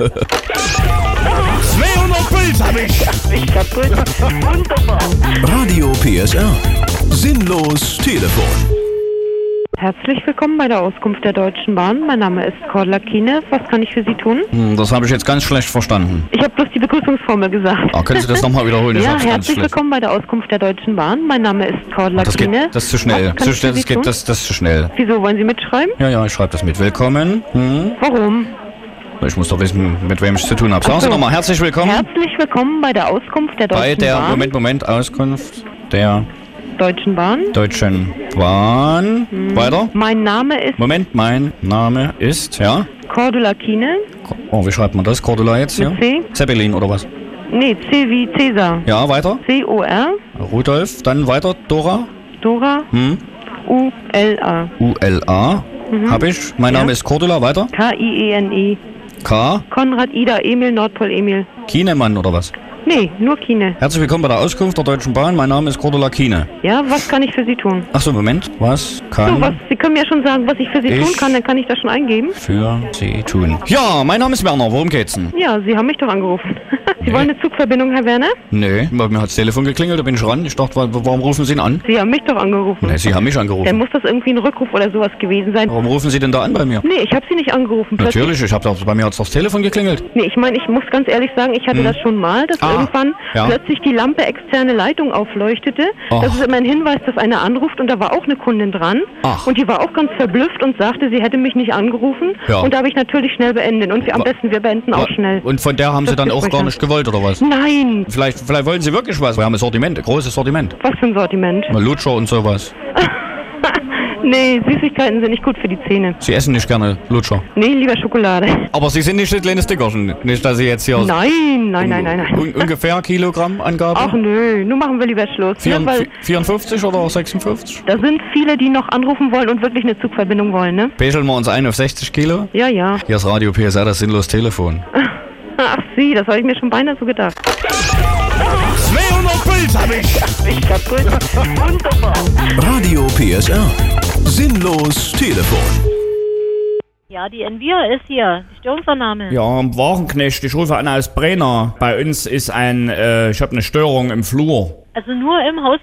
zweihundert Puls hab ich. Ich kaputt. Wunderbar. Radio P S R. Sinnlos Telefon. Herzlich willkommen bei der Auskunft der Deutschen Bahn. Mein Name ist Cordula Kine. Was kann ich für Sie tun? Hm, das habe ich jetzt ganz schlecht verstanden. Ich habe bloß die Begrüßungsformel gesagt. Ah, können Sie das nochmal wiederholen? Ich Ja, hab's ganz herzlich schlecht. willkommen bei der Auskunft der Deutschen Bahn. Mein Name ist Cordula Das, Kine. geht, das ist zu schnell. Was kann Zu ich schnell für das, Sie geht, tun? das, das ist zu schnell. Wieso, wollen Sie mitschreiben? Ja, ja, ich schreibe das mit. Willkommen. Hm? Warum? Ich muss doch wissen, mit wem ich es zu tun habe. Sagen Ach Sie so. nochmal, herzlich willkommen Herzlich willkommen bei der Auskunft der Deutschen bei der, Bahn. Moment, Moment, Auskunft der Deutschen Bahn. Deutschen Bahn. Hm. Weiter. Mein Name ist Moment, mein Name ist, ja? Cordula Kine. Oh, wie schreibt man das? Cordula jetzt hier? Mit C? Zeppelin oder was? Nee, C wie Cäsar. Ja, weiter. C O R. Rudolf, dann weiter. Dora. Dora. Hm? U L A. U L A. Mhm. Hab ich. Mein Ja. Name ist Cordula, weiter. K I E N E. K. Konrad Ida Emil Nordpol Emil. Kienemann oder was? Nee, nur Kine. Herzlich willkommen bei der Auskunft der Deutschen Bahn. Mein Name ist Cordula Kiene. Ja, was kann ich für Sie tun? Ach so, Moment. Was kann So, was? Sie können mir schon sagen, was ich für Sie Ich- tun kann, dann kann ich das schon eingeben. für Sie tun? Ja, mein Name ist Werner. Worum geht's denn? Ja, Sie haben mich doch angerufen. Sie Nee. wollen eine Zugverbindung, Herr Werner? Nee, bei mir hat das Telefon geklingelt, da bin ich ran. Ich dachte, wa- warum rufen Sie ihn an? Sie haben mich doch angerufen. Nee, Sie haben mich Dann angerufen. muss das irgendwie ein Rückruf oder sowas gewesen sein. Warum rufen Sie denn da an bei mir? Nee, ich habe Sie nicht angerufen. Plötzlich- Natürlich, ich hab doch, bei mir hat das Telefon geklingelt. Nee, ich meine, ich muss ganz ehrlich sagen, ich hatte Hm. das schon mal, dass Ah, irgendwann ja. plötzlich die Lampe externe Leitung aufleuchtete. Ach. Das ist immer ein Hinweis, dass einer anruft und da war auch eine Kundin dran. Ach. Und die war auch ganz verblüfft und sagte, sie hätte mich nicht angerufen. Ja. Und da habe ich natürlich schnell beendet. Und wir, am Wa- besten, wir beenden auch Wa- schnell. Und von der haben Sie Das dann auch Gespräch gar haben. nicht gewollt, oder was? Nein! Vielleicht, vielleicht wollen Sie wirklich was. Wir haben ein Sortiment, ein großes Sortiment. Was für ein Sortiment? Mal Lutscher und sowas. Nee, Süßigkeiten sind nicht gut für die Zähne. Sie essen nicht gerne Lutscher. Nee, lieber Schokolade. Aber Sie sind nicht das kleine Stickerchen. Nicht, dass Sie jetzt hier... Nein, nein, nein, nein, nein. Un ungefähr Kilogrammangabe? Ach nö, nun machen wir lieber Schluss. Ne? Weil vierundfünfzig oder sechsundfünfzig? da sind viele, die noch anrufen wollen und wirklich eine Zugverbindung wollen, ne? Pegeln wir uns ein auf sechzig Kilo? Ja, ja. Hier ist Radio P S R, das sinnlos Telefon. Ach Sie, das habe ich mir schon beinahe so gedacht. zweihundert Puls hab ich. Ich kaputt. Wunderbar. Radio P S R. Sinnlos Telefon. Ja, die Envia ist hier. Die Störungsannahme. Ja, Warenknecht, ich rufe an aus Brenner. Bei uns ist ein, äh, ich habe eine Störung im Flur. Also nur im Hausflur.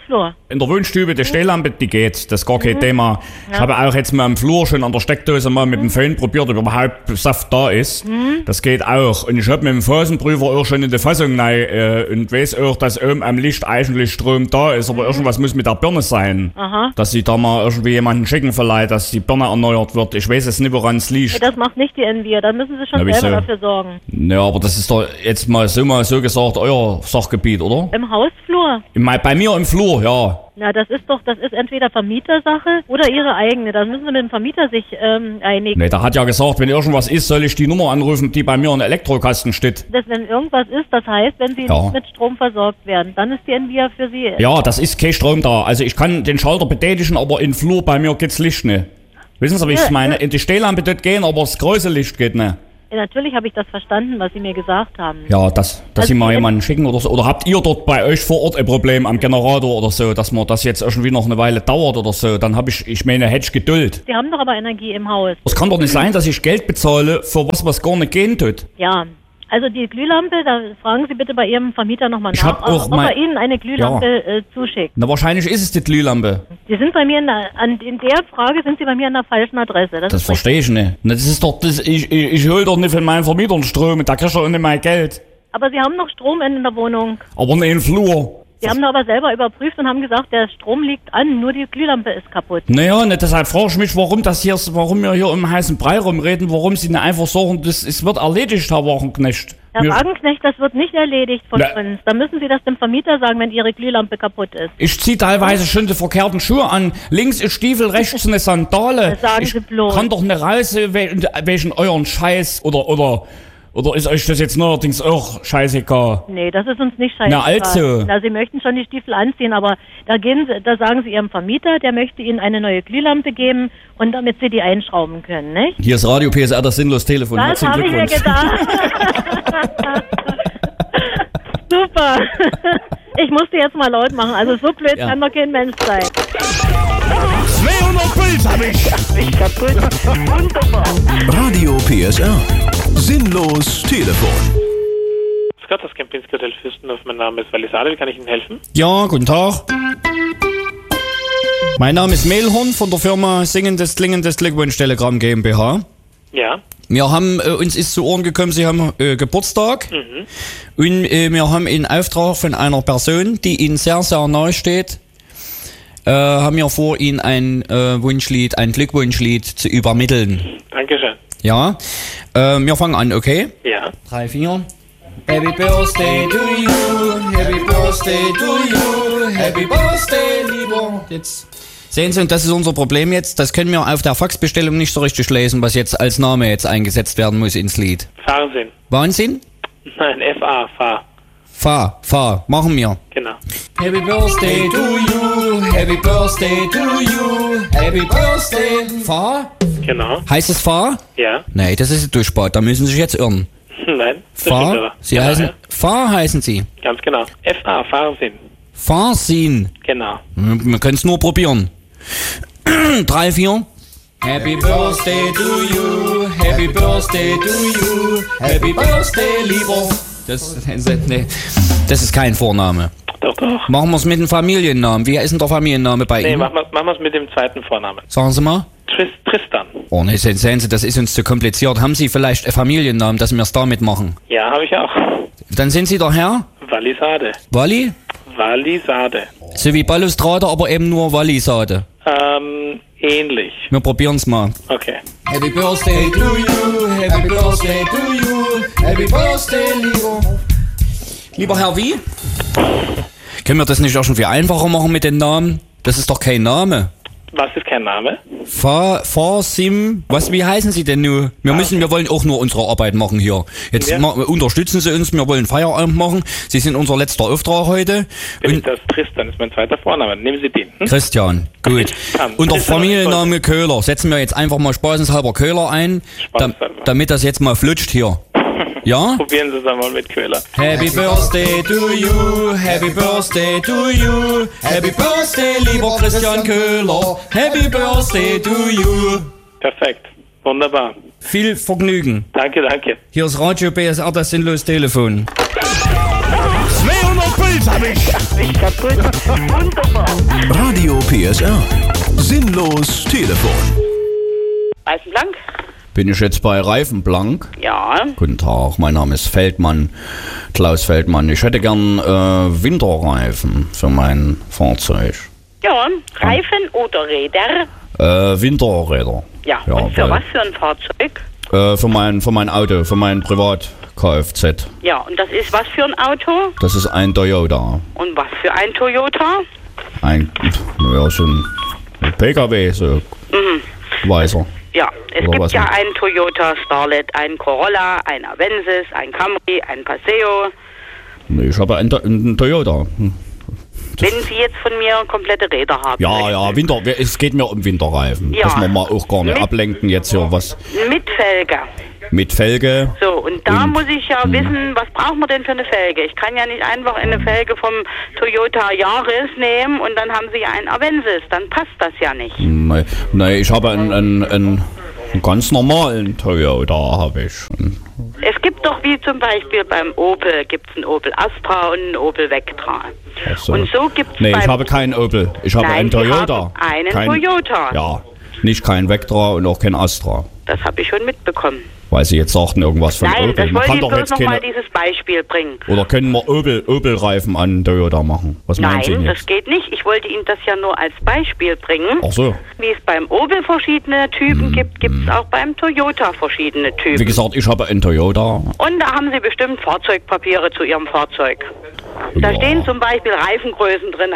in der Wohnstube, die Stehlampe, die geht, das ist gar kein Mhm. Thema. Ich Ja. habe auch jetzt mal im Flur schon an der Steckdose mal mit dem Föhn probiert, ob überhaupt Saft da ist. Mhm. Das geht auch. Und ich habe mit dem Phasenprüfer auch schon in der Fassung rein, äh, und weiß auch, dass oben am Licht eigentlich Strom da ist, aber irgendwas muss mit der Birne sein. Aha. Dass sie da mal irgendwie jemanden schicken vielleicht, dass die Birne erneuert wird. Ich weiß es nicht, woran es liegt. Das macht nicht die Envia, da müssen Sie schon Na, selber wieso? dafür sorgen. Ja, aber das ist doch jetzt mal so mal so gesagt euer Sachgebiet, oder? Im Hausflur? Im- Bei mir im Flur, ja. Na, das ist doch, das ist entweder Vermietersache oder Ihre eigene. Da müssen Sie mit dem Vermieter sich ähm, einigen. Nee, der hat ja gesagt, wenn irgendwas ist, soll ich die Nummer anrufen, die bei mir in der Elektrokasten steht. Dass, wenn irgendwas ist, das heißt, wenn Sie Ja. nicht mit Strom versorgt werden, dann ist die Envia für Sie. Ja, das ist kein Strom da. Also ich kann den Schalter betätigen, aber im Flur bei mir geht's Licht nicht. Wissen Sie, wie ich Ja, meine? ja. In die Stehlampe dort gehen, aber das große Licht geht nicht. Natürlich habe ich das verstanden, was Sie mir gesagt haben. Ja, das, dass Also Sie mal die- jemanden schicken oder so. Oder habt ihr dort bei euch vor Ort ein Problem am Generator oder so, dass man das jetzt irgendwie noch eine Weile dauert oder so? Dann habe ich, ich meine, hätte ich Geduld. Sie haben doch aber Energie im Haus. Es kann doch nicht sein, dass ich Geld bezahle für was, was gar nicht gehen tut. Ja. Also die Glühlampe, da fragen Sie bitte bei Ihrem Vermieter nochmal Ich nach, hab auch ob, ob mein- er Ihnen eine Glühlampe äh, zuschickt. Na, wahrscheinlich ist es die Glühlampe. Sie sind bei mir in, der, an, in der Frage sind Sie bei mir an der falschen Adresse. Das, Das ist verstehe ich nicht. Na, Das ist doch, das, ich, ich, ich hol doch nicht von meinen Vermietern Strom, da krieg ich doch nicht mein Geld. richtig. Aber Sie haben noch Strom in der Wohnung. Aber nicht im Flur. Sie haben da aber selber überprüft und haben gesagt, der Strom liegt an, nur die Glühlampe ist kaputt. Naja, ne, deshalb frage ich mich, warum das hier, warum wir hier um heißen Brei rumreden, warum sie nicht einfach sagen, das es wird erledigt, Herr Wagenknecht. Herr Mir- Wagenknecht, das wird nicht erledigt von Na. uns. Da müssen Sie das dem Vermieter sagen, wenn Ihre Glühlampe kaputt ist. Ich zieh teilweise schon die verkehrten Schuhe an. Links ist Stiefel, rechts eine Sandale. Das sagen ich Sie bloß. kann doch nicht raus, we- wegen euren Scheiß. Oder, oder, oder ist euch das jetzt neuerdings auch scheißegal? Nee, das ist uns nicht scheißegal. Na, also. Na, Sie möchten schon die Stiefel anziehen, aber da gehen Sie, da sagen Sie Ihrem Vermieter, der möchte Ihnen eine neue Glühlampe geben und damit Sie die einschrauben können, nicht? Hier ist Radio P S R, das sinnlos Telefon. Das Herzlichen habe ich mir Glückwunsch. gedacht. Super. Ich musste jetzt mal laut machen. Also so blöd Ja. kann doch kein Mensch sein. zweihundert Puls hab ich. Ich kaputt. Wunderbar. Radio P S R. Sinnlos Telefon. Grüß Gott, das Kempinski Hotel Fürstenhof. Mein Name ist Walisade. Wie kann ich Ihnen helfen? Ja, guten Tag. Mein Name ist Mehlhorn von der Firma Singendes Klingendes Glückwunsch Telegramm GmbH. Ja. Wir haben, äh, uns ist zu Ohren gekommen, Sie haben äh, Geburtstag. Mhm. Und äh, wir haben in Auftrag von einer Person, die Ihnen sehr, sehr nahe steht, äh, haben wir vor, Ihnen ein äh, Wunschlied, ein Glückwunschlied zu übermitteln. Dankeschön. Ja, äh, wir fangen an, okay? Ja. Drei, vier. Happy Birthday to you, Happy Birthday to you, Happy Birthday, lieber. Jetzt sehen Sie, und das ist unser Problem jetzt, das können wir auf der Faxbestellung nicht so richtig lesen, was jetzt als Name jetzt eingesetzt werden muss ins Lied. Fahrsinn. Wahnsinn? Nein, F A, Fahr. Fahr, fahr, machen wir. Genau. Happy Birthday to you, Happy Birthday to you, Happy Birthday. Fahr? Genau. Heißt es Fahr? Ja. Nee, das ist durchspart, da müssen Sie sich jetzt irren. Nein. das stimmt Fahr? aber. Sie Genau, heißen, ja. Fahr heißen Sie. Ganz genau. F A, Fahrsinn. Fahrsinn. Genau. Wir können es nur probieren. Drei, vier. Happy Birthday to you, Happy Birthday to you, Happy Birthday, lieber. Das, nee, das ist kein Vorname. Doch, doch. Machen wir es mit dem Familiennamen. Wie ist denn der Familienname bei Nee, Ihnen? machen wir machen wir's mit dem zweiten Vornamen. Sagen Sie mal. Tris, Tristan. Oh ne, sehen sehen Sie, das ist uns zu kompliziert. Haben Sie vielleicht einen Familiennamen, dass wir es damit machen? Ja, habe ich auch. Dann sind Sie der Herr? Walisade. Walli? Walisade. So wie Balustrade, aber eben nur Wallisade. Ähm, ähnlich. Wir probieren es mal. Okay. Happy Birthday to you, Happy Birthday to you, Happy Birthday, lieber. Lieber Herr wie? Können wir das nicht auch schon viel einfacher machen mit den Namen? Das ist doch kein Name. Was ist kein Name? Fa, Fa, Sim, was, wie heißen Sie denn nur? Wir müssen, wir wollen auch nur unsere Arbeit machen hier. Jetzt Ja. ma, unterstützen Sie uns, wir wollen Feierabend machen. Sie sind unser letzter Auftrag heute. Bin ich Und das Tristan, ist mein zweiter Vorname. Nehmen Sie den. Hm? Christian, gut. Tristan. Und der Tristan Familienname Köhler. Setzen wir jetzt einfach mal spaßenshalber Köhler ein, da, damit das jetzt mal flutscht hier. Ja? Probieren Sie es einmal mit Köhler. Happy Birthday to you, Happy Birthday to you, Happy Birthday, lieber Christian Köhler, Happy Birthday to you. Perfekt. Wunderbar. Viel Vergnügen. Danke, danke. Hier ist Radio B S R, das sinnlos Telefon. zweihundert Puls Puls hab ich. Nicht kaputt. Wunderbar. Radio P S R. Sinnlos Telefon. Reifenblank? Bin ich jetzt bei Reifenblank? Ja. Guten Tag, mein Name ist Feldmann, Klaus Feldmann. Ich hätte gern äh, Winterreifen für mein Fahrzeug. Ja, Reifen oder Räder? Äh, Winterräder. Ja, Ja, und für weil- was für ein Fahrzeug? Äh, für mein, für mein Auto, für mein Privat-Kfz. Ja, und das ist was für ein Auto? Das ist ein Toyota. Und was für ein Toyota? Ein, ja, so ein P K W, so Mhm. weißer. Ja, es Oder gibt was ja noch? einen Toyota Starlet, einen Corolla, einen Avensis, einen Camry, einen Paseo. Nee, ich habe einen, To- einen Toyota. Hm. Wenn Sie jetzt von mir komplette Räder haben. Ja, ja, Winter, es geht mir um Winterreifen. Ja. Dass wir mal auch gar nicht Mit- ablenken jetzt hier was Mit Felge. mit Felge. So, und da Und- muss ich ja wissen, was braucht man denn für eine Felge? Ich kann ja nicht einfach eine Felge vom Toyota Yaris nehmen und dann haben Sie einen Avensis. Dann passt das ja nicht. Nee, nee, ich habe einen, einen, einen, einen ganz normalen Toyota, habe ich. Es gibt doch wie zum Beispiel beim Opel, gibt es einen Opel Astra und einen Opel Vectra. Ach so. Und so gibt es Nee, beim... ich habe keinen Opel. Ich habe Nein, einen Sie Toyota. haben einen kein, Toyota. Ja, nicht kein Vectra und auch kein Astra. Das habe ich schon mitbekommen. Weil Sie jetzt sagten irgendwas von Nein, Opel. das Man wollte kann ich doch bloß jetzt nochmal keine... dieses Beispiel bringen. Oder können wir Opel, Opel-Reifen an Toyota machen? Was meinen Sie Nein, denn das jetzt? geht nicht. Ich wollte Ihnen das ja nur als Beispiel bringen. Ach so. Wie es beim Opel verschiedene Typen gibt, gibt es auch beim Toyota verschiedene Typen. Wie gesagt, ich habe einen Toyota. Und da haben Sie bestimmt Fahrzeugpapiere zu Ihrem Fahrzeug. Da Ja. stehen zum Beispiel Reifengrößen drin.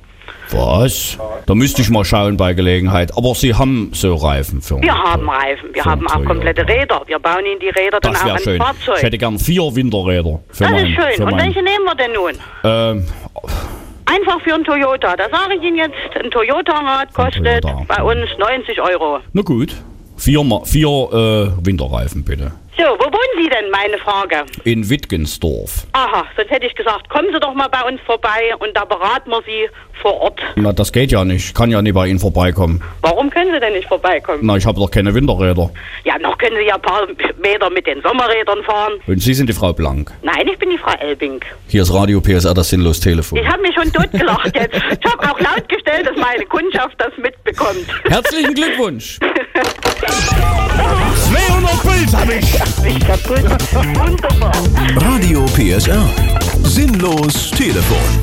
Was? Da müsste ich mal schauen bei Gelegenheit. Aber Sie haben so Reifen für Wir haben Reifen, wir haben auch komplette Räder. Wir bauen Ihnen die Räder dann Das auch wäre ans schön. Fahrzeug. Ich hätte gern vier Winterräder. Für Das mein, ist schön. Für Und mein, welche nehmen wir denn nun? ähm, Einfach für einen Toyota. Da sage ich Ihnen jetzt, ein Toyota-Rad kostet Toyota. bei uns neunzig Euro. na gut. Vier, Ma- vier äh, Winterreifen bitte. So, wo wohnen Sie denn, meine Frage? In Wittgensdorf. Aha, sonst hätte ich gesagt, kommen Sie doch mal bei uns vorbei und da beraten wir Sie vor Ort. Na, das geht ja nicht. Ich kann ja nie bei Ihnen vorbeikommen. Warum können Sie denn nicht vorbeikommen? Na, ich habe doch keine Winterräder. Ja, noch können Sie ja ein paar Meter mit den Sommerrädern fahren. Und Sie sind die Frau Blank. Nein, ich bin die Frau Elbing. Hier ist Radio P S R, das sinnlos Telefon. Ich habe mich schon totgelacht jetzt. Ich habe auch laut gestellt, dass meine Kundschaft das mitbekommt. Herzlichen Glückwunsch. zweihundert Puls hab ich. Nicht kaputt. Wunderbar. Radio P S R. Sinnlos Telefon.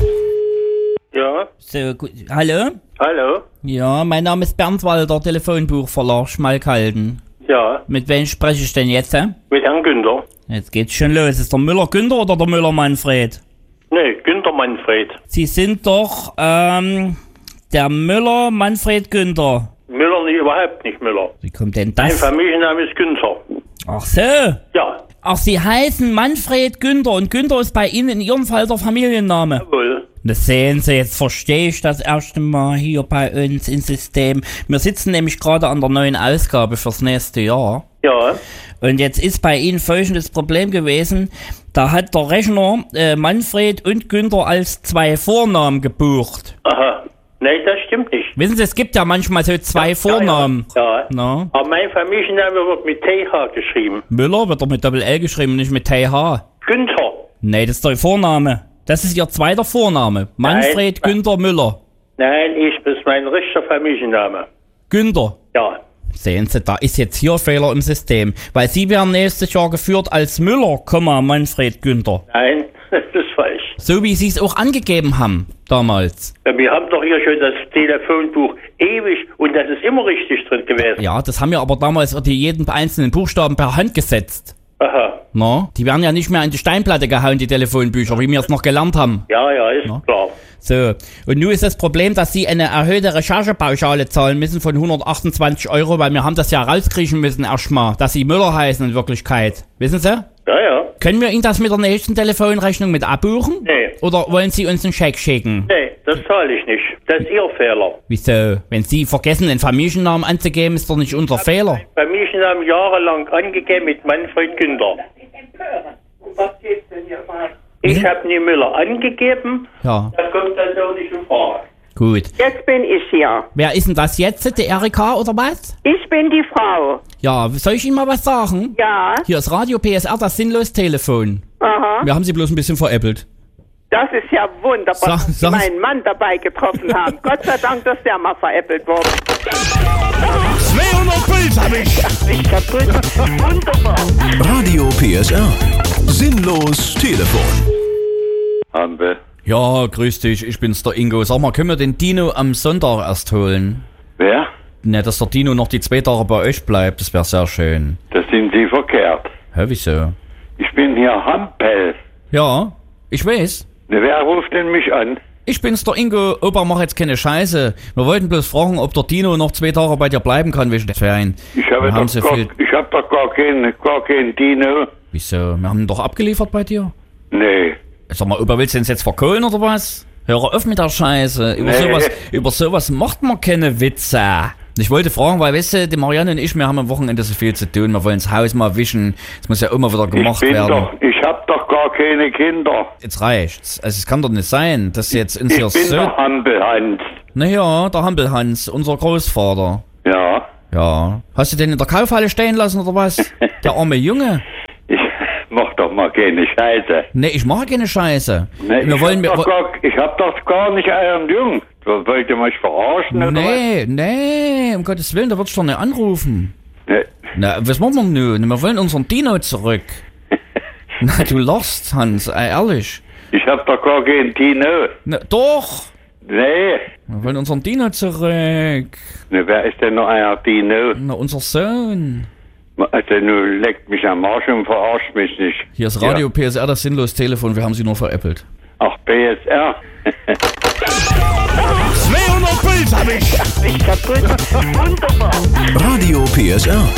Ja, So, gut. Hallo? hallo? Ja, mein Name ist Bernd Walter, Telefonbuchverlag Schmalkalden. Ja, Mit wem spreche ich denn jetzt? Hä? mit Herrn Günther. Jetzt geht's schon los. Ist der Müller Günther oder der Müller Manfred? Nee, Günther Manfred. Sie sind doch, ähm, der Müller Manfred Günther. Müller, nee, überhaupt nicht Müller. Wie kommt denn Mein das? Familienname ist Günther. Ach so. Ja, Ach, Sie heißen Manfred Günther und Günther ist bei Ihnen in Ihrem Fall der Familienname. jawohl. Das sehen Sie, jetzt verstehe ich das erste Mal hier bei uns im System. Wir sitzen nämlich gerade an der neuen Ausgabe fürs nächste Jahr. Ja, Und jetzt ist bei Ihnen folgendes Problem gewesen. Da hat der Rechner äh, Manfred und Günther als zwei Vornamen gebucht. aha. Nee, das stimmt nicht. Wissen Sie, es gibt ja manchmal so zwei Vornamen. Ja, Na? aber mein Familienname wird mit T H geschrieben. Müller wird doch mit Doppel-L geschrieben, nicht mit T H. Günther. Nee, das ist der Vorname. Das ist Ihr zweiter Vorname. Manfred Nein. Günther Müller. Nein, ich bin mein richtiger Familienname. Günther. Ja. Sehen Sie, da ist jetzt hier Fehler im System. Weil Sie werden nächstes Jahr geführt als Müller, Manfred Günther. Nein, das ist falsch. So wie Sie es auch angegeben haben, damals. Ja, wir haben doch hier schon das Telefonbuch ewig und das ist immer richtig drin gewesen. Ja, das haben wir aber damals die jeden einzelnen Buchstaben per Hand gesetzt. Aha. Na? Die werden ja nicht mehr an die Steinplatte gehauen, die Telefonbücher, wie wir es noch gelernt haben. Ja, ja, ist klar. So, und nun ist das Problem, dass Sie eine erhöhte Recherchepauschale zahlen müssen von hundertachtundzwanzig Euro, weil wir haben das ja rauskriechen müssen erstmal, dass Sie Müller heißen in Wirklichkeit. Wissen Sie? Ja, ja. Können wir Ihnen das mit der nächsten Telefonrechnung mit abbuchen? Nee. Oder wollen Sie uns einen Scheck schicken? Nee, das zahle ich nicht. Das ist Ihr Fehler. Wieso? Wenn Sie vergessen, den Familiennamen anzugeben, ist doch nicht unser Fehler. Familiennamen jahrelang angegeben mit Manfred Günther. Ich habe nie Müller angegeben. Ja, Das kommt dann so nicht in Frage. gut. Jetzt bin ich hier. Wer ist denn das jetzt? Die Erika oder was? Ich bin die Frau. Ja, soll ich Ihnen mal was sagen? Ja. Hier ist Radio P S R, das sinnlos Telefon. Aha. Wir haben Sie bloß ein bisschen veräppelt. Das ist ja wunderbar, Sag- dass Sie sag- meinen Mann dabei getroffen haben. Gott sei Dank, dass der mal veräppelt wurde. zweihundert Puls hab ich. Ich kaputt. Wunderbar. Radio P S R. Sinnlos Telefon. Haben wir. Ja, grüß dich, ich bin's, der Ingo. Sag mal, können wir den Dino am Sonntag erst holen? Wer? Ne, dass der Dino noch die zwei Tage bei euch bleibt, das wäre sehr schön. Das sind Sie verkehrt. Hä, wieso? Ich bin hier Hampel. Ja, ich weiß. Ne, wer ruft denn mich an? Ich bin's, der Ingo. Opa, mach jetzt keine Scheiße. Wir wollten bloß fragen, ob der Dino noch zwei Tage bei dir bleiben kann wegen der Ferien. Ich habe Wir doch, haben so gar, viel... ich hab doch gar keinen gar kein Dino. Wieso? Wir haben ihn doch abgeliefert bei dir? Nee. Sag mal, Opa, willst du den jetzt verkohlen oder was? Hör auf mit der Scheiße. Über, Nee. sowas, über sowas macht man keine Witze. Ich wollte fragen, weil, weißt du, die Marianne und ich, wir haben am Wochenende so viel zu tun. Wir wollen das Haus mal wischen. Das muss ja immer wieder gemacht ich bin werden. doch, ich hab doch gar keine Kinder. Jetzt reicht's. Also es kann doch nicht sein, dass jetzt uns Ich hier bin so... doch Hampel-Hans. Naja, der Hampelhans, unser Großvater. Ja. Ja. Hast du den in der Kaufhalle stehen lassen oder was? Der arme Junge. Ich mach doch mal keine Scheiße. Nee, ich mache keine Scheiße. Nee, wir ich, wollen... hab Wir, doch gar, ich hab doch gar nicht euren Jungen. Wollt ihr mich verarschen oder nee, nee, um Gottes Willen, da würdest du doch nicht anrufen. was? Nee. Na, was machen wir nun? Wir wollen unseren Dino zurück. Na, du lachst, Hans, ey, ehrlich. Ich hab doch gar keinen Dino. Na, doch. Nee. Wir wollen unseren Dino zurück. Ne, wer ist denn noch euer Dino? Na, unser Sohn. Also, nun leckt mich am Arsch und verarscht mich nicht. Hier ist Radio P S R, das sinnlos Telefon, wir haben sie nur veräppelt. Ach, P S R. zweihundert Puls hab ich. Ich kaputt. Wunderbar. Radio P S R.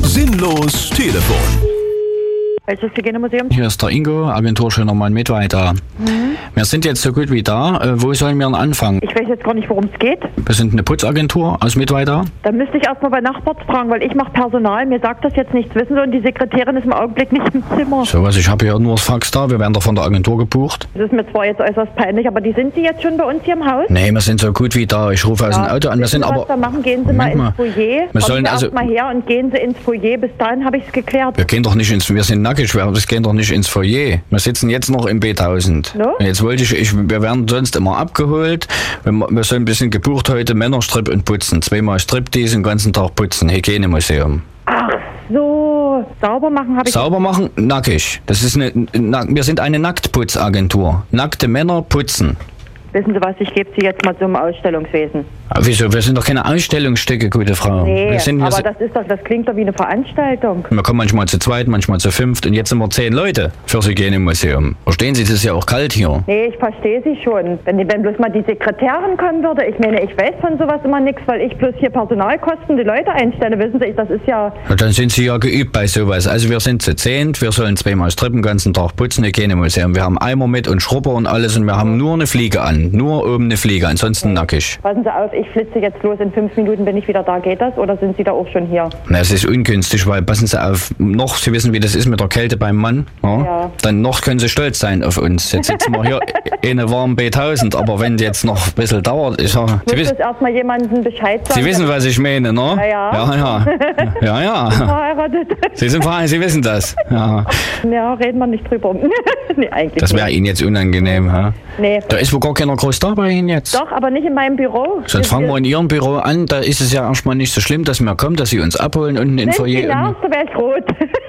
Sinnlos Telefon. Welches Hygienemuseum? Hier ist der Ingo, Agentur Schöner Mann Mittweida. Mhm. Wir sind jetzt so gut wie da. Äh, wo sollen wir denn anfangen? Ich weiß jetzt gar nicht, worum es geht. Wir sind eine Putzagentur aus Mittweida. Da müsste ich erstmal bei Nachbarn fragen, weil ich mache Personal. Mir sagt das jetzt nichts, wissen Sie, und die Sekretärin ist im Augenblick nicht im Zimmer. So was, ich habe hier nur das Fax da. Wir werden doch von der Agentur gebucht. Das ist mir zwar jetzt äußerst peinlich, aber die sind Sie jetzt schon bei uns hier im Haus? Nee, wir sind so gut wie da. Ich rufe aus dem Auto an. Wir sind Wissen Sie, aber... was da machen? Gehen Sie Moment mal mal. ins Foyer. Wir sollen Kommen Sie also- erst mal her und gehen Sie ins Foyer. Bis dahin habe ich es geklärt. Wir gehen doch nicht ins... Wir sind nackig. Wir das gehen doch nicht ins Foyer. Wir sitzen jetzt noch im B tausend. No? Jetzt wollte ich, ich... Wir werden sonst immer abgeholt. Wir, wir sind ein bisschen gebucht heute. Männerstrip und Putzen. Zweimal Striptease den ganzen Tag putzen. Hygienemuseum. Ach so, sauber machen habe ich... Sauber machen, nackig. Das ist eine, na, wir sind eine Nacktputzagentur. Nackte Männer putzen. Wissen Sie was, ich gebe Sie jetzt mal zum Ausstellungswesen. Aber wieso? Wir sind doch keine Ausstellungsstücke, gute Frau. Nee, wir, sind, wir, aber sind, das ist doch, das klingt doch wie eine Veranstaltung. wir kommen manchmal zu zweit, manchmal zu fünft und jetzt sind wir zehn Leute fürs Hygienemuseum. Verstehen Sie, es ist ja auch kalt hier. Nee, ich verstehe Sie schon. Wenn, wenn bloß mal die Sekretärin kommen würde, ich meine, ich weiß von sowas immer nichts, weil ich bloß hier Personalkosten die Leute einstelle, wissen Sie, das ist ja... Ja, dann sind Sie ja geübt bei sowas. Also wir sind zu zehnt, wir sollen zweimal strippen, den ganzen Tag putzen, Hygienemuseum. Wir haben Eimer mit und Schrubber und alles und wir haben nur eine Fliege an. Nur oben eine Fliege, ansonsten nackig. Passen Sie auf, ich flitze jetzt los, in fünf Minuten bin ich wieder da, geht das? Oder sind Sie da auch schon hier? Na, es ist ungünstig, weil, passen Sie auf, noch, Sie wissen, wie das ist mit der Kälte beim Mann, ja? Ja. Dann noch können Sie stolz sein auf uns. Jetzt sitzen wir hier in einer warmen B tausend, aber wenn jetzt noch ein bisschen dauert, ich sag, Ich Sie, muss wissen, jetzt erstmal jemandem Bescheid sagen. Sie wissen, was ich meine, ne? Ja, ja. Ja, ja. Ja, ja. Verheiratet. Sie sind verheiratet, Sie wissen das. Ja. Ja, reden wir nicht drüber. nee, eigentlich Das wäre nicht. Ihnen jetzt unangenehm, ha? Nee. Da ist wohl gar keiner groß da bei Ihnen jetzt. Doch, aber nicht in meinem Büro. Sonst fangen wir in Ihrem Büro an, da ist es ja erstmal nicht so schlimm, dass wir kommen, dass Sie uns abholen unten in Sind Sie Foyer. da, da wäre ich rot.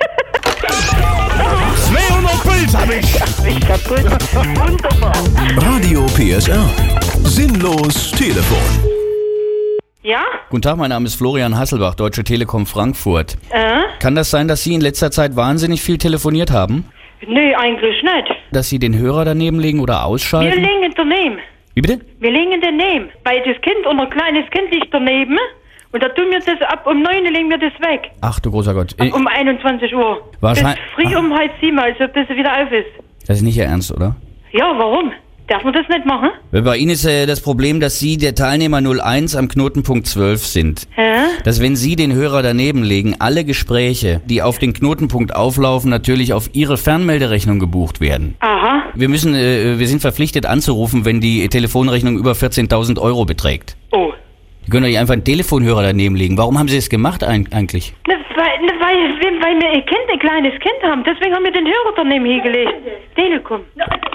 zweihundert Puls hab ich. Ich kaputt. Wunderbar. Radio P S R. Sinnlos Telefon. Ja? Guten Tag, mein Name ist Florian Hasselbach, Deutsche Telekom Frankfurt. Äh? Kann das sein, dass Sie in letzter Zeit wahnsinnig viel telefoniert haben? Nee, eigentlich nicht. Dass Sie den Hörer daneben legen oder Wir ausschalten? liegen daneben. Wie bitte? Wir liegen daneben. Weil das Kind, unser kleines Kind liegt daneben. Und da tun wir das ab um neun legen wir das weg. Ach du großer Gott. Um einundzwanzig Uhr. Wahrscheinlich- Bis früh um halb sieben, also bis er wieder auf ist. Das ist nicht Ihr Ernst, oder? Ja, warum? Darf man das nicht machen? Weil bei Ihnen ist äh, das Problem, dass Sie der Teilnehmer null eins am Knotenpunkt zwölf sind. Hä? Dass wenn Sie den Hörer daneben legen, alle Gespräche, die auf den Knotenpunkt auflaufen, natürlich auf Ihre Fernmelderechnung gebucht werden. Aha. Wir müssen, äh, wir sind verpflichtet anzurufen, wenn die Telefonrechnung über vierzehntausend Euro beträgt. Oh. Sie können doch nicht einfach einen Telefonhörer daneben legen. Warum haben Sie es gemacht ein, eigentlich? Ne, weil, ne, weil, weil wir ein Kind, ein kleines Kind haben. Deswegen haben wir den Hörer daneben hingelegt. Telekom.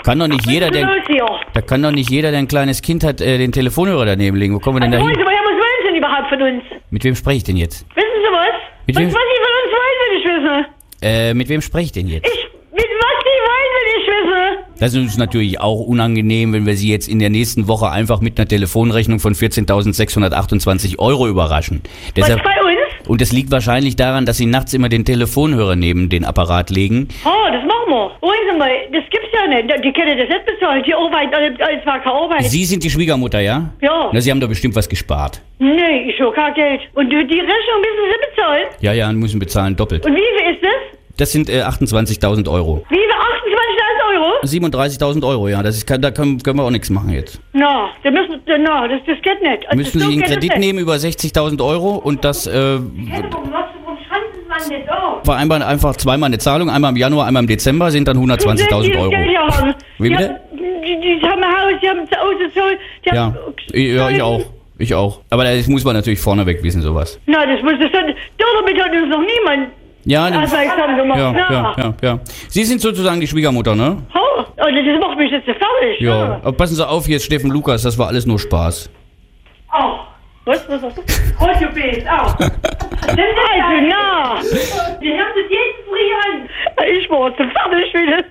Kann doch nicht jeder, der, los hier? da kann doch nicht jeder, der ein kleines Kind hat, äh, den Telefonhörer daneben legen. Wo kommen wir denn da Also, wollen hin? Sie mal, was wollen Sie denn überhaupt von uns? Mit wem spreche ich denn jetzt? Wissen Sie was? Mit was, wem- was Sie von uns wollen, will ich wissen. Äh, mit wem spreche ich denn jetzt? Ich, mit was Sie wollen, will ich wissen. Das ist uns natürlich auch unangenehm, wenn wir Sie jetzt in der nächsten Woche einfach mit einer Telefonrechnung von vierzehntausendsechshundertachtundzwanzig Euro überraschen. Deshalb, was bei uns? und das liegt wahrscheinlich daran, dass Sie nachts immer den Telefonhörer neben den Apparat legen. Oh, das machen wir. Holen Sie mal, das gibt's ja nicht. Die können das nicht bezahlen. Die Arbeit, alles war keine Arbeit. Sie sind die Schwiegermutter, ja? Ja. Na, Sie haben doch bestimmt was gespart. Nee, ich habe kein Geld. Und die die Rechnung müssen Sie bezahlen? Ja, ja, und müssen bezahlen doppelt. Und wie viel ist das? Das sind äh, achtundzwanzigtausend Euro. Wie viel? achtundzwanzigtausend Euro? siebenunddreißigtausend Euro, ja. Das ist, da können, können wir auch nichts machen jetzt. Na, da müssen, na, das, das geht nicht. Also Müssen so Sie einen geht das Kredit nicht. nehmen über sechzigtausend Euro und das äh, Hä, warum, was, warum schreiben Sie es denn nicht auf? vereinbaren einfach zweimal eine Zahlung, einmal im Januar, einmal im Dezember, sind dann hundertzwanzigtausend Euro. Die Geld ja haben. Wie Die bitte? haben- Die, die haben ein Haus, die haben zu Hause so. Die Ja, haben, ja, ich auch. Ich auch. Aber das muss man natürlich vorneweg wissen, sowas. Na, das muss das dann. Damit hat uns noch niemand Ja, ne- aufmerksam gemacht. ja, na. ja, ja, ja. Sie sind sozusagen die Schwiegermutter, ne? Oh, also das macht mich jetzt so fertig. Ja. Aber passen Sie auf, hier ist Steffen Lukas, das war alles nur Spaß. Oh. Was, was, was? Radio B ist auch. Das ist also, na. Wir haben das jeden früh an. Ich war zu fertig wieder.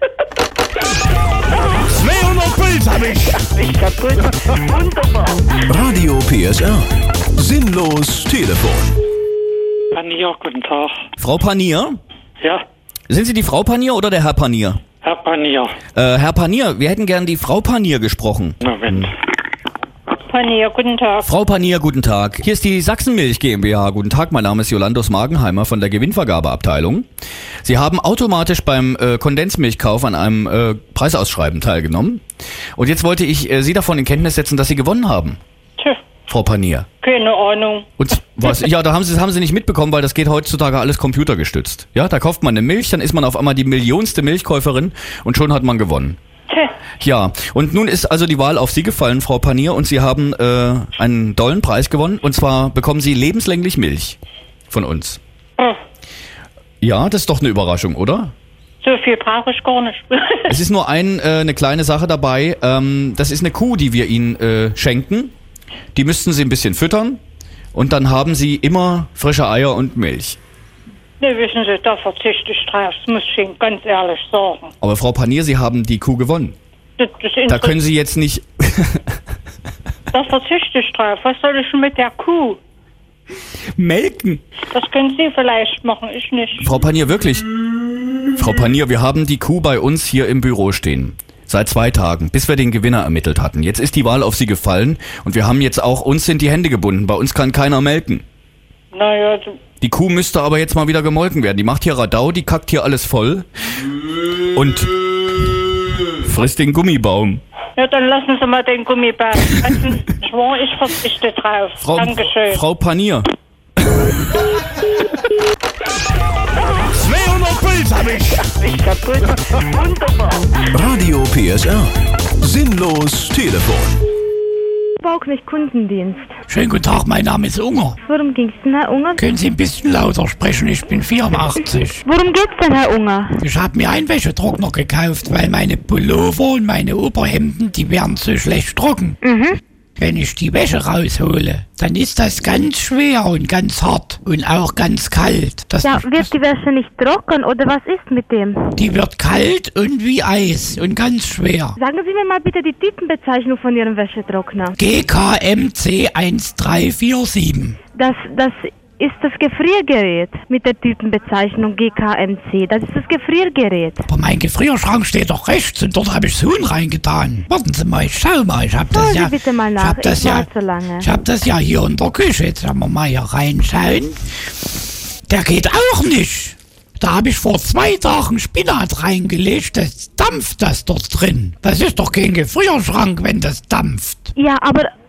zweihundert Puls hab ich. Ich kaputt. Wunderbar. Radio P S R. Sinnlos Telefon. Panier, guten Tag. Frau Panier? Ja, Sind Sie die Frau Panier oder der Herr Panier? Herr Panier. Äh, Herr Panier, wir hätten gern die Frau Panier gesprochen. Moment. Panier, guten Tag. Frau Panier, guten Tag. Hier ist die Sachsenmilch GmbH. Guten Tag, mein Name ist Jolandos Magenheimer von der Gewinnvergabeabteilung. Sie haben automatisch beim äh, Kondensmilchkauf an einem äh, Preisausschreiben teilgenommen. Und jetzt wollte ich äh, Sie davon in Kenntnis setzen, dass Sie gewonnen haben. Tja, Frau Panier. keine Ahnung. Und was? Ja, da haben Sie, das haben Sie nicht mitbekommen, weil das geht heutzutage alles computergestützt. Ja, da kauft man eine Milch, dann ist man auf einmal die millionste Milchkäuferin und schon hat man gewonnen. Tja, Ja, und nun ist also die Wahl auf Sie gefallen, Frau Panier, und Sie haben äh, einen tollen Preis gewonnen. Und zwar bekommen Sie lebenslänglich Milch von uns. oh, Ja, das ist doch eine Überraschung, oder? so viel brauche ich gar nicht. Es ist nur ein, äh, eine kleine Sache dabei. Ähm, das ist eine Kuh, die wir Ihnen äh, schenken. Die müssten Sie ein bisschen füttern. Und dann haben Sie immer frische Eier und Milch. Ne, wissen Sie, da verzichte ich drauf, das muss ich Ihnen ganz ehrlich sagen. Aber Frau Panier, Sie haben die Kuh gewonnen. Das, das Da können Sie jetzt nicht... Da verzichte ich drauf. Was soll ich denn mit der Kuh? melken. Das können Sie vielleicht machen, ich nicht. Frau Panier, wirklich? Frau Panier, wir haben die Kuh bei uns hier im Büro stehen. Seit zwei Tagen, bis wir den Gewinner ermittelt hatten. Jetzt ist die Wahl auf Sie gefallen und wir haben jetzt auch, uns sind die Hände gebunden. Bei uns kann keiner melken. Naja, so- Die Kuh müsste aber jetzt mal wieder gemolken werden. Die macht hier Radau, die kackt hier alles voll und frisst den Gummibaum. ja, dann lassen Sie mal den Gummibär. Also, schwor, ich verzichte drauf. Frau, Dankeschön. Frau Panier. zweihundert Puls hab ich. Ich kaputt. Wunderbar. Radio P S R. Sinnlos Telefon. Bauknecht Kundendienst. Schönen guten Tag, mein Name ist Unger. Worum ging's denn, Herr Unger? Können Sie ein bisschen lauter sprechen? Ich bin vierundachtzig. Worum geht's denn, Herr Unger? Ich habe mir einen Wäschetrockner gekauft, weil meine Pullover und meine Oberhemden, die werden zu schlecht trocken. Mhm. Wenn ich die Wäsche raushole, dann ist das ganz schwer und ganz hart und auch ganz kalt. Das, Ja, wird die Wäsche nicht trocken oder was ist mit dem? die wird kalt und wie Eis und ganz schwer. Sagen Sie mir mal bitte die Typenbezeichnung von Ihrem Wäschetrockner. G K M C eins drei vier sieben. Das, das ist das Gefriergerät mit der Typenbezeichnung G K M C. Das ist das Gefriergerät. Aber mein Gefrierschrank steht doch rechts und dort habe ich das Huhn reingetan. Warten Sie mal, ich schau mal. Ich habe das Schauen Sie ja, bitte mal ich nach. hab das Ich ja, warte so lange. ich habe das ja hier in der Küche. Jetzt werden wir mal hier reinschauen. Der geht auch nicht. Da habe ich vor zwei Tagen Spinat reingelegt. Das dampft das dort drin. Das ist doch kein Gefrierschrank, wenn das dampft. Ja, aber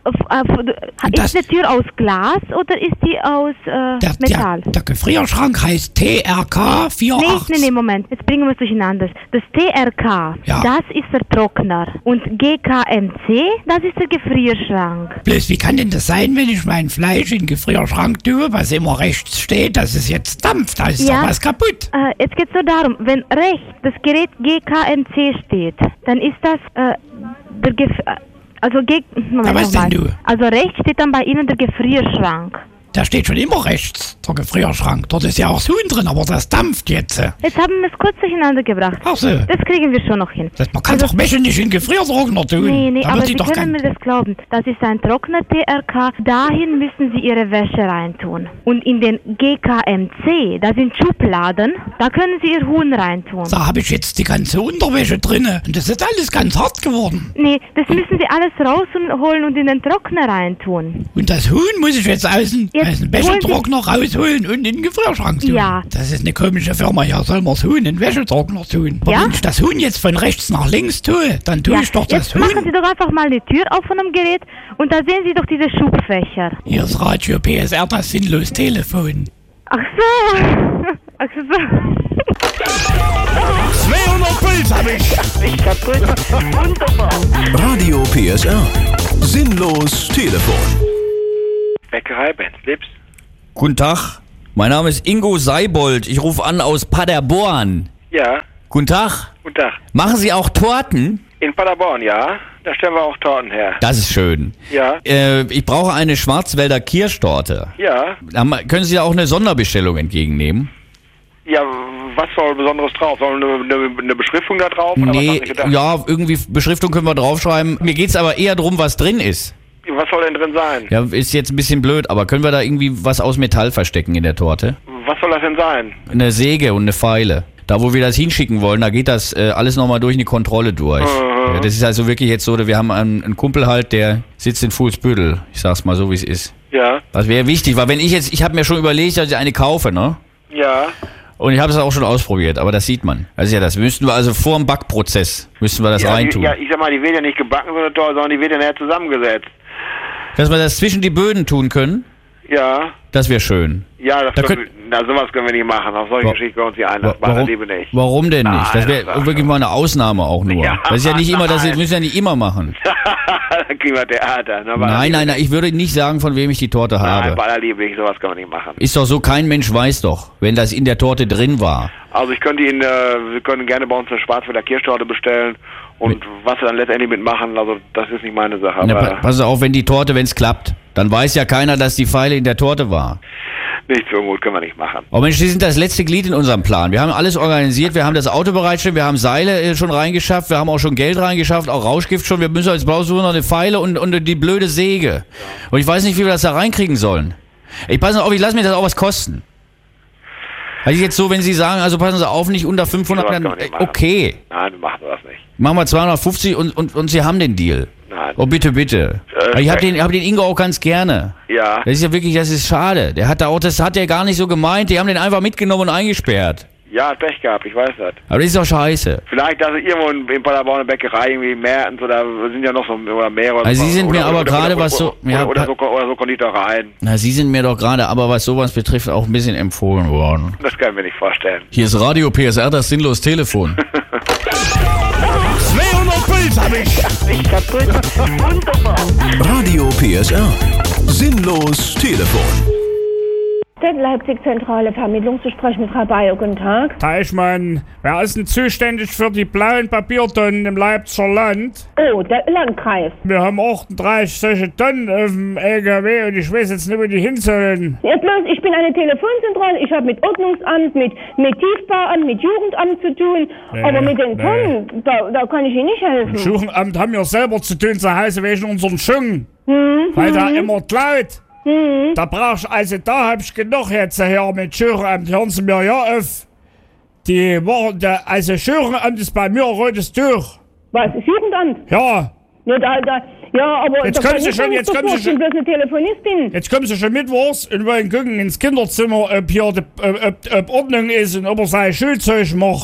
äh, ist die Tür aus Glas oder ist die aus äh, Der, Metall? der, der Gefrierschrank heißt T R K Nee, vierundachtzig. nee, nee, Moment. Jetzt bringen wir es durcheinander. Das T R K, Ja. das ist der Trockner. Und G K M C, das ist der Gefrierschrank. Bloß, wie kann denn das sein, wenn ich mein Fleisch in den Gefrierschrank tue, was immer rechts steht, dass es jetzt dampft? Da ist doch was kaputt. Äh, jetzt geht es nur darum, wenn rechts das Gerät G K M C steht, dann ist das äh, der Gef... äh, Also, G Moment, Na, was nochmal. denn, du? Also rechts steht dann bei Ihnen der Gefrierschrank. Da steht schon immer rechts, der Gefrierschrank. Dort ist ja auch das Huhn drin, aber das dampft jetzt. Jetzt haben wir es kurz durcheinander gebracht. Ach so. Das kriegen wir schon noch hin. Das, man kann doch Wäsche nicht in den Gefriertrockner tun. Nee, nee, da aber wird Sie die doch können kein... mir das glauben. Das ist ein Trockner T R K. Dahin müssen Sie Ihre Wäsche reintun. Und in den G K M C, da sind Schubladen, da können Sie Ihr Huhn reintun. Da habe ich jetzt die ganze Unterwäsche drinne. Und das ist alles ganz hart geworden. Nee, das müssen Sie alles rausholen und in den Trockner reintun. Und das Huhn muss ich jetzt aus dem, Jetzt aus dem holen Wäschetrockner rausholen und in den Gefrierschrank tun. Ja. Das ist eine komische Firma. Ja, soll man das Huhn in den Wäschetrockner tun. Aber Ja? wenn ich das Huhn jetzt von rechts nach links tue, dann tue Ja, ich doch das jetzt machen Huhn. Sie doch einfach mal die Tür auf von dem Gerät und da sehen Sie doch diese Schubfächer. Hier ist Radio P S R, das sinnlos Telefon. Ach so. Ach so. zweihundert Puls hab ich. Ich kaputt. Wunderbar. Radio P S R. Sinnlos Telefon. Bäckerei Benzlips. Guten Tag, mein Name ist Ingo Seibold. Ich rufe an aus Paderborn. Ja, Guten Tag. guten Tag. Machen Sie auch Torten? In Paderborn, ja. Da stellen wir auch Torten her. Das ist schön. Ja, Äh, ich brauche eine Schwarzwälder Kirschtorte. ja. Haben- Können Sie da auch eine Sonderbestellung entgegennehmen? Ja, was soll Besonderes drauf? Soll eine, eine, eine Beschriftung da drauf? Oder was Nee, hast du gedacht? ja, irgendwie Beschriftung können wir draufschreiben. Mir geht's aber eher darum, was drin ist. Was soll denn drin sein? Ja, ist jetzt ein bisschen blöd, aber können wir da irgendwie was aus Metall verstecken in der Torte? Was soll das denn sein? Eine Säge und eine Feile. Da, wo wir das hinschicken wollen, da geht das äh, alles nochmal durch eine Kontrolle durch. Mhm. Ja, das ist also wirklich jetzt so, wir haben einen, einen Kumpel halt, der sitzt in Fuhlsbüttel. Ich sag's mal so, wie es ist. Ja, Das wäre wichtig, weil wenn ich jetzt, ich habe mir schon überlegt, dass ich eine kaufe, ne? ja. Und ich habe es auch schon ausprobiert, aber das sieht man. Also ja, das müssten wir also vor dem Backprozess, müssten wir das ja, die, reintun. ja, ich sag mal, die wird ja nicht gebacken, so eine Torte, sondern die wird ja näher zusammengesetzt. Dass wir das zwischen die Böden tun können, Ja, das wäre schön. ja, das Da können, na, sowas können wir nicht machen. Auf solche Wa- Geschichten können wir uns hier einlassen. Wa- Machen warum- wir lieber nicht. Warum denn nicht? Das Nein, wäre das wirklich mal eine Ausnahme auch nur. Ja, Das ist ja nicht immer, das nein. müssen wir ja nicht immer machen. Dann kriegen wir Theater. Na, bei aller Nein, Liebe nein, nein, ich würde nicht sagen, von wem ich die Torte Nein, habe. bei aller Liebe nicht, sowas können wir nicht machen. Ist doch so, kein Mensch weiß doch, wenn das in der Torte drin war. Also ich könnte Ihnen, äh, wir können gerne bei uns eine Schwarzwälder Kirschtorte bestellen und was wir dann letztendlich mitmachen, also das ist nicht meine Sache. Na, Aber pa pass auf, wenn die Torte, wenn es klappt, dann weiß ja keiner, dass die Feile in der Torte war. nicht so gut, können wir nicht machen. Oh Mensch, Sie sind das letzte Glied in unserem Plan. Wir haben alles organisiert, wir haben das Auto bereitgestellt, wir haben Seile äh, schon reingeschafft, wir haben auch schon Geld reingeschafft, auch Rauschgift schon. Wir müssen jetzt bloß nur noch eine Feile und, und die blöde Säge. Und ich weiß nicht, wie wir das da reinkriegen sollen. Ich passe auf, ich lasse mir das auch was kosten. Also jetzt so, wenn Sie sagen, also passen Sie auf, nicht unter fünfhundert, Sowas kann dann, man nicht äh, machen. okay. Nein, wir machen das nicht. Machen wir zweihundertfünfzig und, und, und Sie haben den Deal. Nein. Oh, bitte, bitte. Äh, ich habe den, hab den Ingo auch ganz gerne. Ja. Das ist ja wirklich, das ist schade. Der hat da auch, das hat er gar nicht so gemeint. Die haben den einfach mitgenommen und eingesperrt. Ja, hat Pech gehabt, ich weiß das. Aber das ist doch scheiße. Vielleicht, dass irgendwo in, in Paderborn eine Bäckerei, irgendwie Mertens oder sind ja noch so oder mehrere. Also Sie sind oder, mir aber oder, gerade oder, was so- Oder, ja, oder, so, oder so Konditoreien. Na, Sie sind mir doch gerade, aber was sowas betrifft, auch ein bisschen empfohlen worden. Das kann ich mir nicht vorstellen. Hier ist Radio P S R, das sinnlos Telefon. zweihundert Puls hab ich. Ich kaputt. Wunderbar. Radio P S R. Sinnlos Telefon. Leipzig-Zentrale Vermittlung zu sprechen mit Frau Bayer. Guten Tag. Teichmann, wer ist denn zuständig für die blauen Papiertonnen im Leipziger Land? Oh, der Landkreis. Wir haben achtunddreißig solche Tonnen auf dem L K W und ich weiß jetzt nicht, wo die hin sollen. Ja, bloß, ich bin eine Telefonzentrale. Ich habe mit Ordnungsamt, mit, mit Tiefbauamt, mit Jugendamt zu tun. Nee, aber mit den nee. Tonnen, da, da kann ich Ihnen nicht helfen. Im Schuchenamt haben wir selber zu tun, zu Hause wegen unseren Schungen. Hm, Weil da hm, immer klaut. hm. Da brauch ich, also da hab ich genug jetzt hier mit Schuchenamt. Hören Sie mir ja auf. Die Woche, der, also Schuchenamt ist bei mir rotes Tuch. Was, das Jugendamt? Ja. Ja, da, da, ja, aber Jetzt da kommen kann Sie ich schon, nicht jetzt so kommen Sie vor, ich bin schon. bloß eine Telefonistin. Jetzt kommen Sie schon mittwochs und wollen gucken ins Kinderzimmer, ob hier die, ob, ob Ordnung ist und ob er sein Schulzeug macht.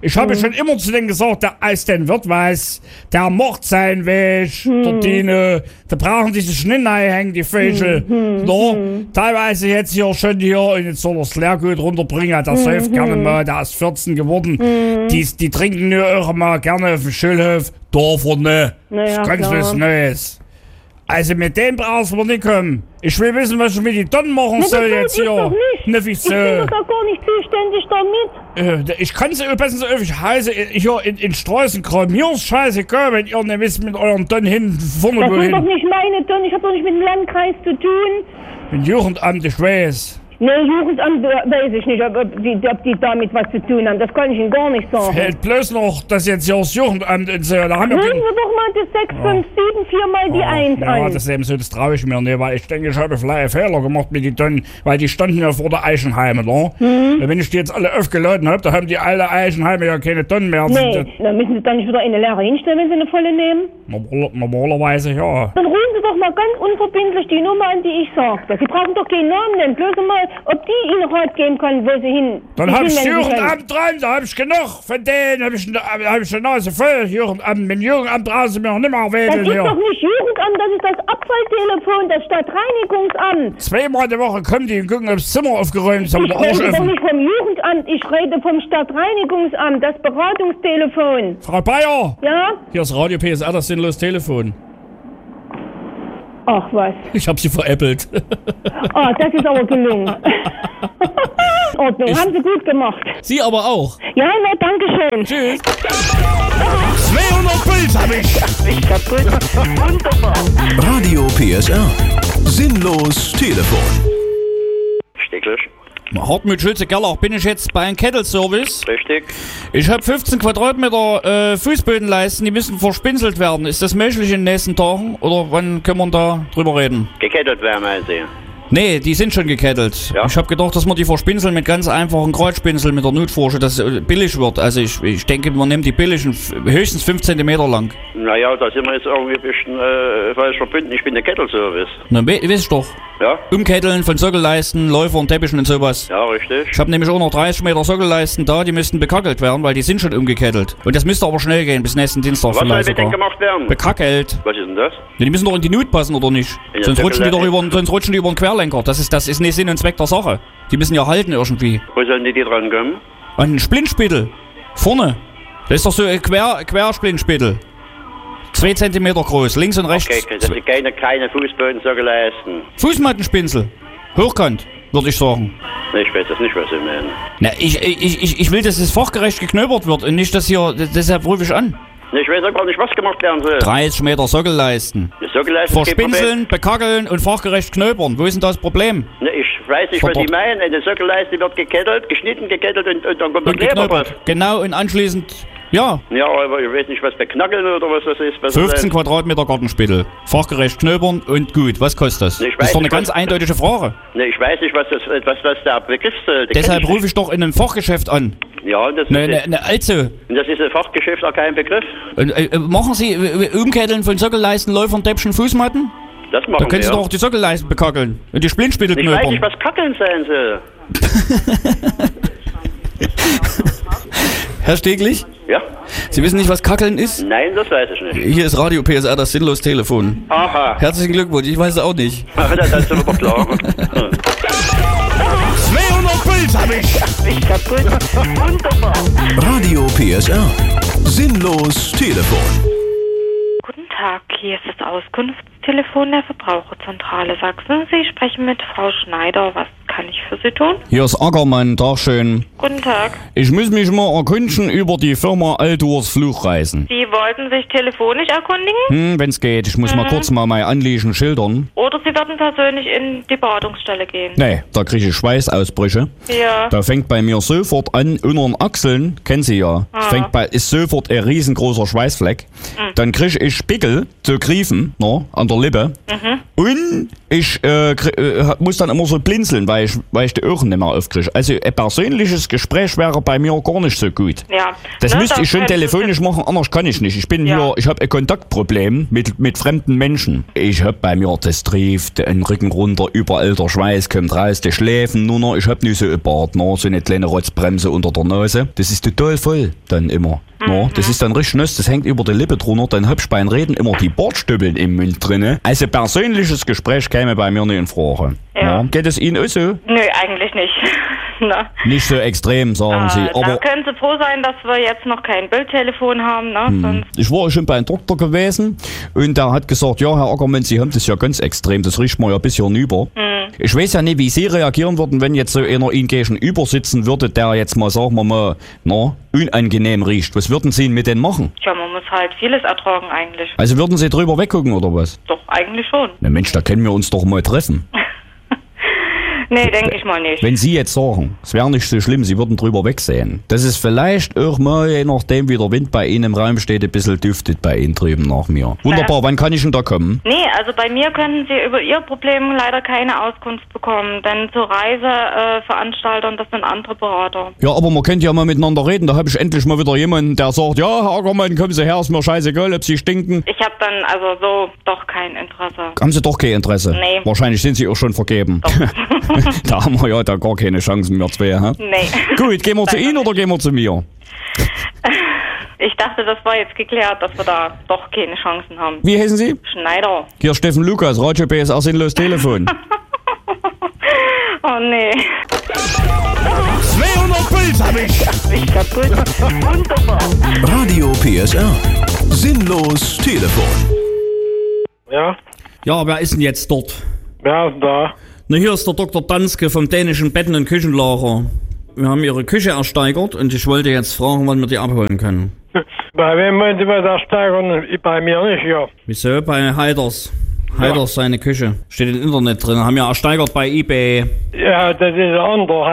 Ich habe schon immer zu denen gesagt, der Eis denn wird was, der macht seinen Weg, Hm. der Dine, da brauchen die sich nicht hängen, die Vögel. Hm, No, teilweise jetzt hier schon hier, und jetzt soll er das Leergut runterbringen, der Hm, säuft hm. gerne mal, der ist vierzehn geworden. Hm. Die, die trinken nur auch mal gerne auf dem Schulhof, Dorfer ne, Na ja, das ist ganz klar. was Neues. Also mit dem brauchst du nicht kommen. Ich will wissen, was ich mit den Tonnen machen Na, soll das jetzt weiß ich hier. doch nicht. Ne, Ich wieso? bin doch da gar nicht zuständig damit. Äh, ich kann sie übrigens so öffentlich heiße, hier in, in Straßenkram. Mir ist scheißegal, wenn ihr nicht wisst mit euren Tonnen hin, vorne Das sind doch wohin. nicht meine Tonnen, ich habe doch nicht mit dem Landkreis zu tun. Mit Jugendamt, ich weiß. Nee, Jugendamt äh, weiß ich nicht, ob, ob, die, ob die damit was zu tun haben. Das kann ich Ihnen gar nicht sagen. Fällt bloß noch, dass jetzt hier das Jugendamt und so, da haben wir Hören kein- Sie doch mal das sechs fünf sieben vier mal die eins Ja, ein. das ist eben so, das traue ich mir nicht, weil ich denke, ich habe vielleicht einen Fehler gemacht mit den Tonnen, weil die standen ja vor der Eichenheime, ne? Mhm. Und wenn ich die jetzt alle aufgeladen habe, da haben die alle Eichenheime ja keine Tonnen mehr. Nee, dann müssen Sie dann nicht wieder eine leere hinstellen, wenn Sie eine volle nehmen. Normal- Normalerweise ja. Dann rufen Sie doch mal ganz unverbindlich die Nummer an, die ich sagte. Sie brauchen doch keinen Namen nennen, bloß mal, ob die Ihnen Rat geben kann, wo Sie hin. Dann sich hab ich hinwenden können. Jugendamt dran, da hab ich genug. Von denen hab ich, hab ich die Nase voll. Jugendamt, mit Jugendamt brauchen sie mir nicht mehr Das wählen ist hier. doch nicht Jugendamt, das ist das Abfalltelefon, das Stadtreinigungsamt. Zweimal die Woche kommen die und gucken, ob das Zimmer aufgeräumt ist, haben Ich der Arsch rede doch offen. nicht vom Jugendamt, ich rede vom Stadtreinigungsamt, das Beratungstelefon. Frau Bayer, Ja? hier ist Radio P S R, das sinnlos Telefon. Ach was. Ich hab sie veräppelt. Ah, das ist aber gelungen. Ordnung, Ich- haben Sie gut gemacht. Sie aber auch. Ja, na, danke schön. Tschüss. zweihundert Puls hab ich. Ich kaputt. Wunderbar. Radio P S R. Sinnlos Telefon. Stecklich. Hartmut Schulze-Gerlach, bin ich jetzt bei einem Kettle-Service? Richtig. Ich habe fünfzehn Quadratmeter äh, Fußbodenleisten, die müssen verspinselt werden. Ist das möglich in den nächsten Tagen? Oder wann können wir da drüber reden? Gekettet wäre, meinen Sie? Nee, die sind schon gekettelt. Ja. Ich habe gedacht, dass wir die verspinseln mit ganz einfachen Kreuzspinseln mit der Nutforsche, dass es äh, billig wird. Also ich, ich denke, man nimmt die billigen, f- höchstens fünf Zentimeter lang. Naja, da sind wir jetzt irgendwie ein bisschen äh, falsch verbunden. Ich bin der Kettle-Service. Na, we wisst doch. Ja? Umketteln von Sockelleisten, Läufern, Teppichen und sowas. Ja, richtig. Ich habe nämlich auch noch dreißig Meter Sockelleisten da, die müssten bekackelt werden, weil die sind schon umgekettelt. Und das müsste aber schnell gehen, bis nächsten Dienstag Was soll vielleicht mit denen sogar. gemacht werden? Bekackelt. Was ist denn das? Ja, die müssen doch in die Nut passen, oder nicht? In der Sonst rutschen, die doch Sockelleiste. über, sonst rutschen die über den Querlenker. Das ist, das ist nicht Sinn und Zweck der Sache. Die müssen ja halten irgendwie. Wo sollen die, die dran kommen? An den Splintspittel. Vorne. Das ist doch so ein Quer, Quersplintspittel. Zwei Zentimeter groß, links und rechts. Okay, das sind keine, keine Fußbodensockel leisten. Fußmattenspinsel. Hochkant, würde ich sagen. Ich weiß das nicht, was Sie meinen. Na, ich, ich, ich, ich will, dass es fachgerecht geknöbert wird und nicht, dass hier, deshalb rufe ich an. Ich weiß auch gar nicht, was gemacht werden soll. dreißig Meter Sockelleisten. Die Sockelleisten ist kein Problem. Verspinseln, bekackeln und fachgerecht knöbern. Wo ist denn das Problem? Ne, ich weiß nicht, was Sie meinen. Eine Sockelleiste wird gekettelt, geschnitten, gekettelt und, und dann kommt der Und Kleber drauf. geknöbert. Genau, und anschließend, ja, Ja, aber ich weiß nicht, was beknackeln oder was das ist. Was das fünfzehn ist. Quadratmeter Gartenspittel. Fachgerecht knöbern und gut. Was kostet das? Ich Das weiß ist doch eine nicht, ganz was- eindeutige Frage. Ne, ich weiß nicht, was das, was, was der Begriff soll. Den Deshalb kenn ich rufe ich doch in einem Fachgeschäft an. nicht. Ja, und das, Ne, ist, ne, ne, also, und das ist ein Fachgeschäft auch kein Begriff. und, äh, machen Sie äh, Umketteln von Sockelleisten, Läufern, Täppchen, Fußmatten? Das machen Da können Sie wir. doch auch die Sockelleisten bekackeln. Und die Splintspittel Ich weiß knöpern. nicht, was Kackeln sein soll. Herr Steglich? Ja? Sie wissen nicht, was Kackeln ist? Nein, das weiß ich nicht. Hier ist Radio P S R, das sinnlos Telefon. Aha. Herzlichen Glückwunsch, ich weiß es auch nicht. Ach, das ist aber klar. zweihundert Puls hab ich. Ich kaputt. Wunderbar. Radio P S R. Sinnlos Telefon. Guten Tag, hier ist das Auskunftstelefon der Verbraucherzentrale Sachsen. Sie sprechen mit Frau Schneider. Was kann ich für Sie tun? Hier ist Ackermann, Tag schön. Guten Tag. Ich muss mich mal erkundigen über die Firma Altours Flugreisen. Sie wollten sich telefonisch erkundigen? Hm, wenn's geht. Ich muss mal Mhm. kurz mal mein Anliegen schildern. Oder Sie werden persönlich in die Beratungsstelle gehen? Nee, da kriege ich Schweißausbrüche. Ja. Da fängt bei mir sofort an, unter den Achseln, kennen Sie ja, Ah. fängt bei, ist sofort ein riesengroßer Schweißfleck. Mhm. Dann kriege ich Spickel zu griefen, no, an der Lippe. Mhm. Und ich äh, krie- äh, muss dann immer so blinzeln, weil weil ich, weil ich die Ohren nicht mehr aufkriege. Also ein persönliches Gespräch wäre bei mir gar nicht so gut. Ja. Das Ne, müsste das ich schon könntest telefonisch machen, anders kann ich nicht. Ich bin Ja. hier, ich habe ein Kontaktproblem mit, mit fremden Menschen. Ich habe bei mir, das trieft, den Rücken runter, überall der Schweiß kommt raus, die Schläfen nur noch. Ich habe nicht so ein Bart, no, so eine kleine Rotzbremse unter der Nase. Das ist total voll dann immer. No, das ist dann richtig nass, das hängt über die Lippe drunter, dann hab ich beim Reden immer die Bartstüppeln im Mund drinne. Also persönliches Gespräch käme bei mir nicht in Frage. Ja. Ja. Geht es Ihnen auch so? Nö, eigentlich nicht. Na. Nicht so extrem, sagen Sie. Äh, Aber da können Sie froh sein, dass wir jetzt noch kein Bildtelefon haben. Ne? Hm. Sonst Ich war schon bei einem Doktor gewesen und der hat gesagt, ja, Herr Ackermann, Sie haben das ja ganz extrem, das riecht mir ja bis hier hinüber. Hm. Ich weiß ja nicht, wie Sie reagieren würden, wenn jetzt so einer Ihnen gegenüber sitzen würde, der jetzt mal, sagen wir mal, na, unangenehm riecht. Was würden Sie mit denen machen? Tja, man muss halt vieles ertragen eigentlich. Also würden Sie drüber weggucken oder was? Doch, eigentlich schon. Na Mensch, da können wir uns doch mal treffen. Nee, denke ich mal nicht. Wenn Sie jetzt sagen, es wäre nicht so schlimm, Sie würden drüber wegsehen, dass es vielleicht auch mal, je nachdem wie der Wind bei Ihnen im Raum steht, ein bisschen duftet bei Ihnen drüben nach mir. Wunderbar, Ja. wann kann ich denn da kommen? Nee, also bei mir können Sie über Ihr Problem leider keine Auskunft bekommen, denn zu Reiseveranstaltern, äh, Veranstaltern, das sind andere Berater. Ja, aber man könnte ja mal miteinander reden, da habe ich endlich mal wieder jemanden, der sagt, ja, Herr Ackermann, kommen Sie her, ist mir scheißegal, ob Sie stinken. Ich habe dann also so doch kein Interesse. Haben Sie doch kein Interesse? Nee. Wahrscheinlich sind Sie auch schon vergeben. Da haben wir ja da gar keine Chancen mehr zwei, hä? Nee. Gut, gehen wir zu Ihnen oder gehen wir zu mir? Ich dachte, das war jetzt geklärt, dass wir da doch keine Chancen haben. Wie heißen Sie? Schneider. Hier Steffen Lukas, Radio B S R Sinnlos Telefon. Oh nee. zweihundert Puls hab ich! Ich kaputt. Wunderbar. Radio P S R. Sinnlos Telefon. Ja? Ja, wer ist denn jetzt dort? Wer ist da? Na, hier ist der Doktor Danske vom dänischen Betten- und Küchenlager. Wir haben Ihre Küche ersteigert und ich wollte jetzt fragen, wann wir die abholen können. Bei wem wollen Sie was ersteigern? Bei mir nicht, ja. Wieso? Bei Heiders. Heiders, seine Küche. Steht im Internet drin. Haben ja ersteigert bei eBay. Ja, das ist ein anderer.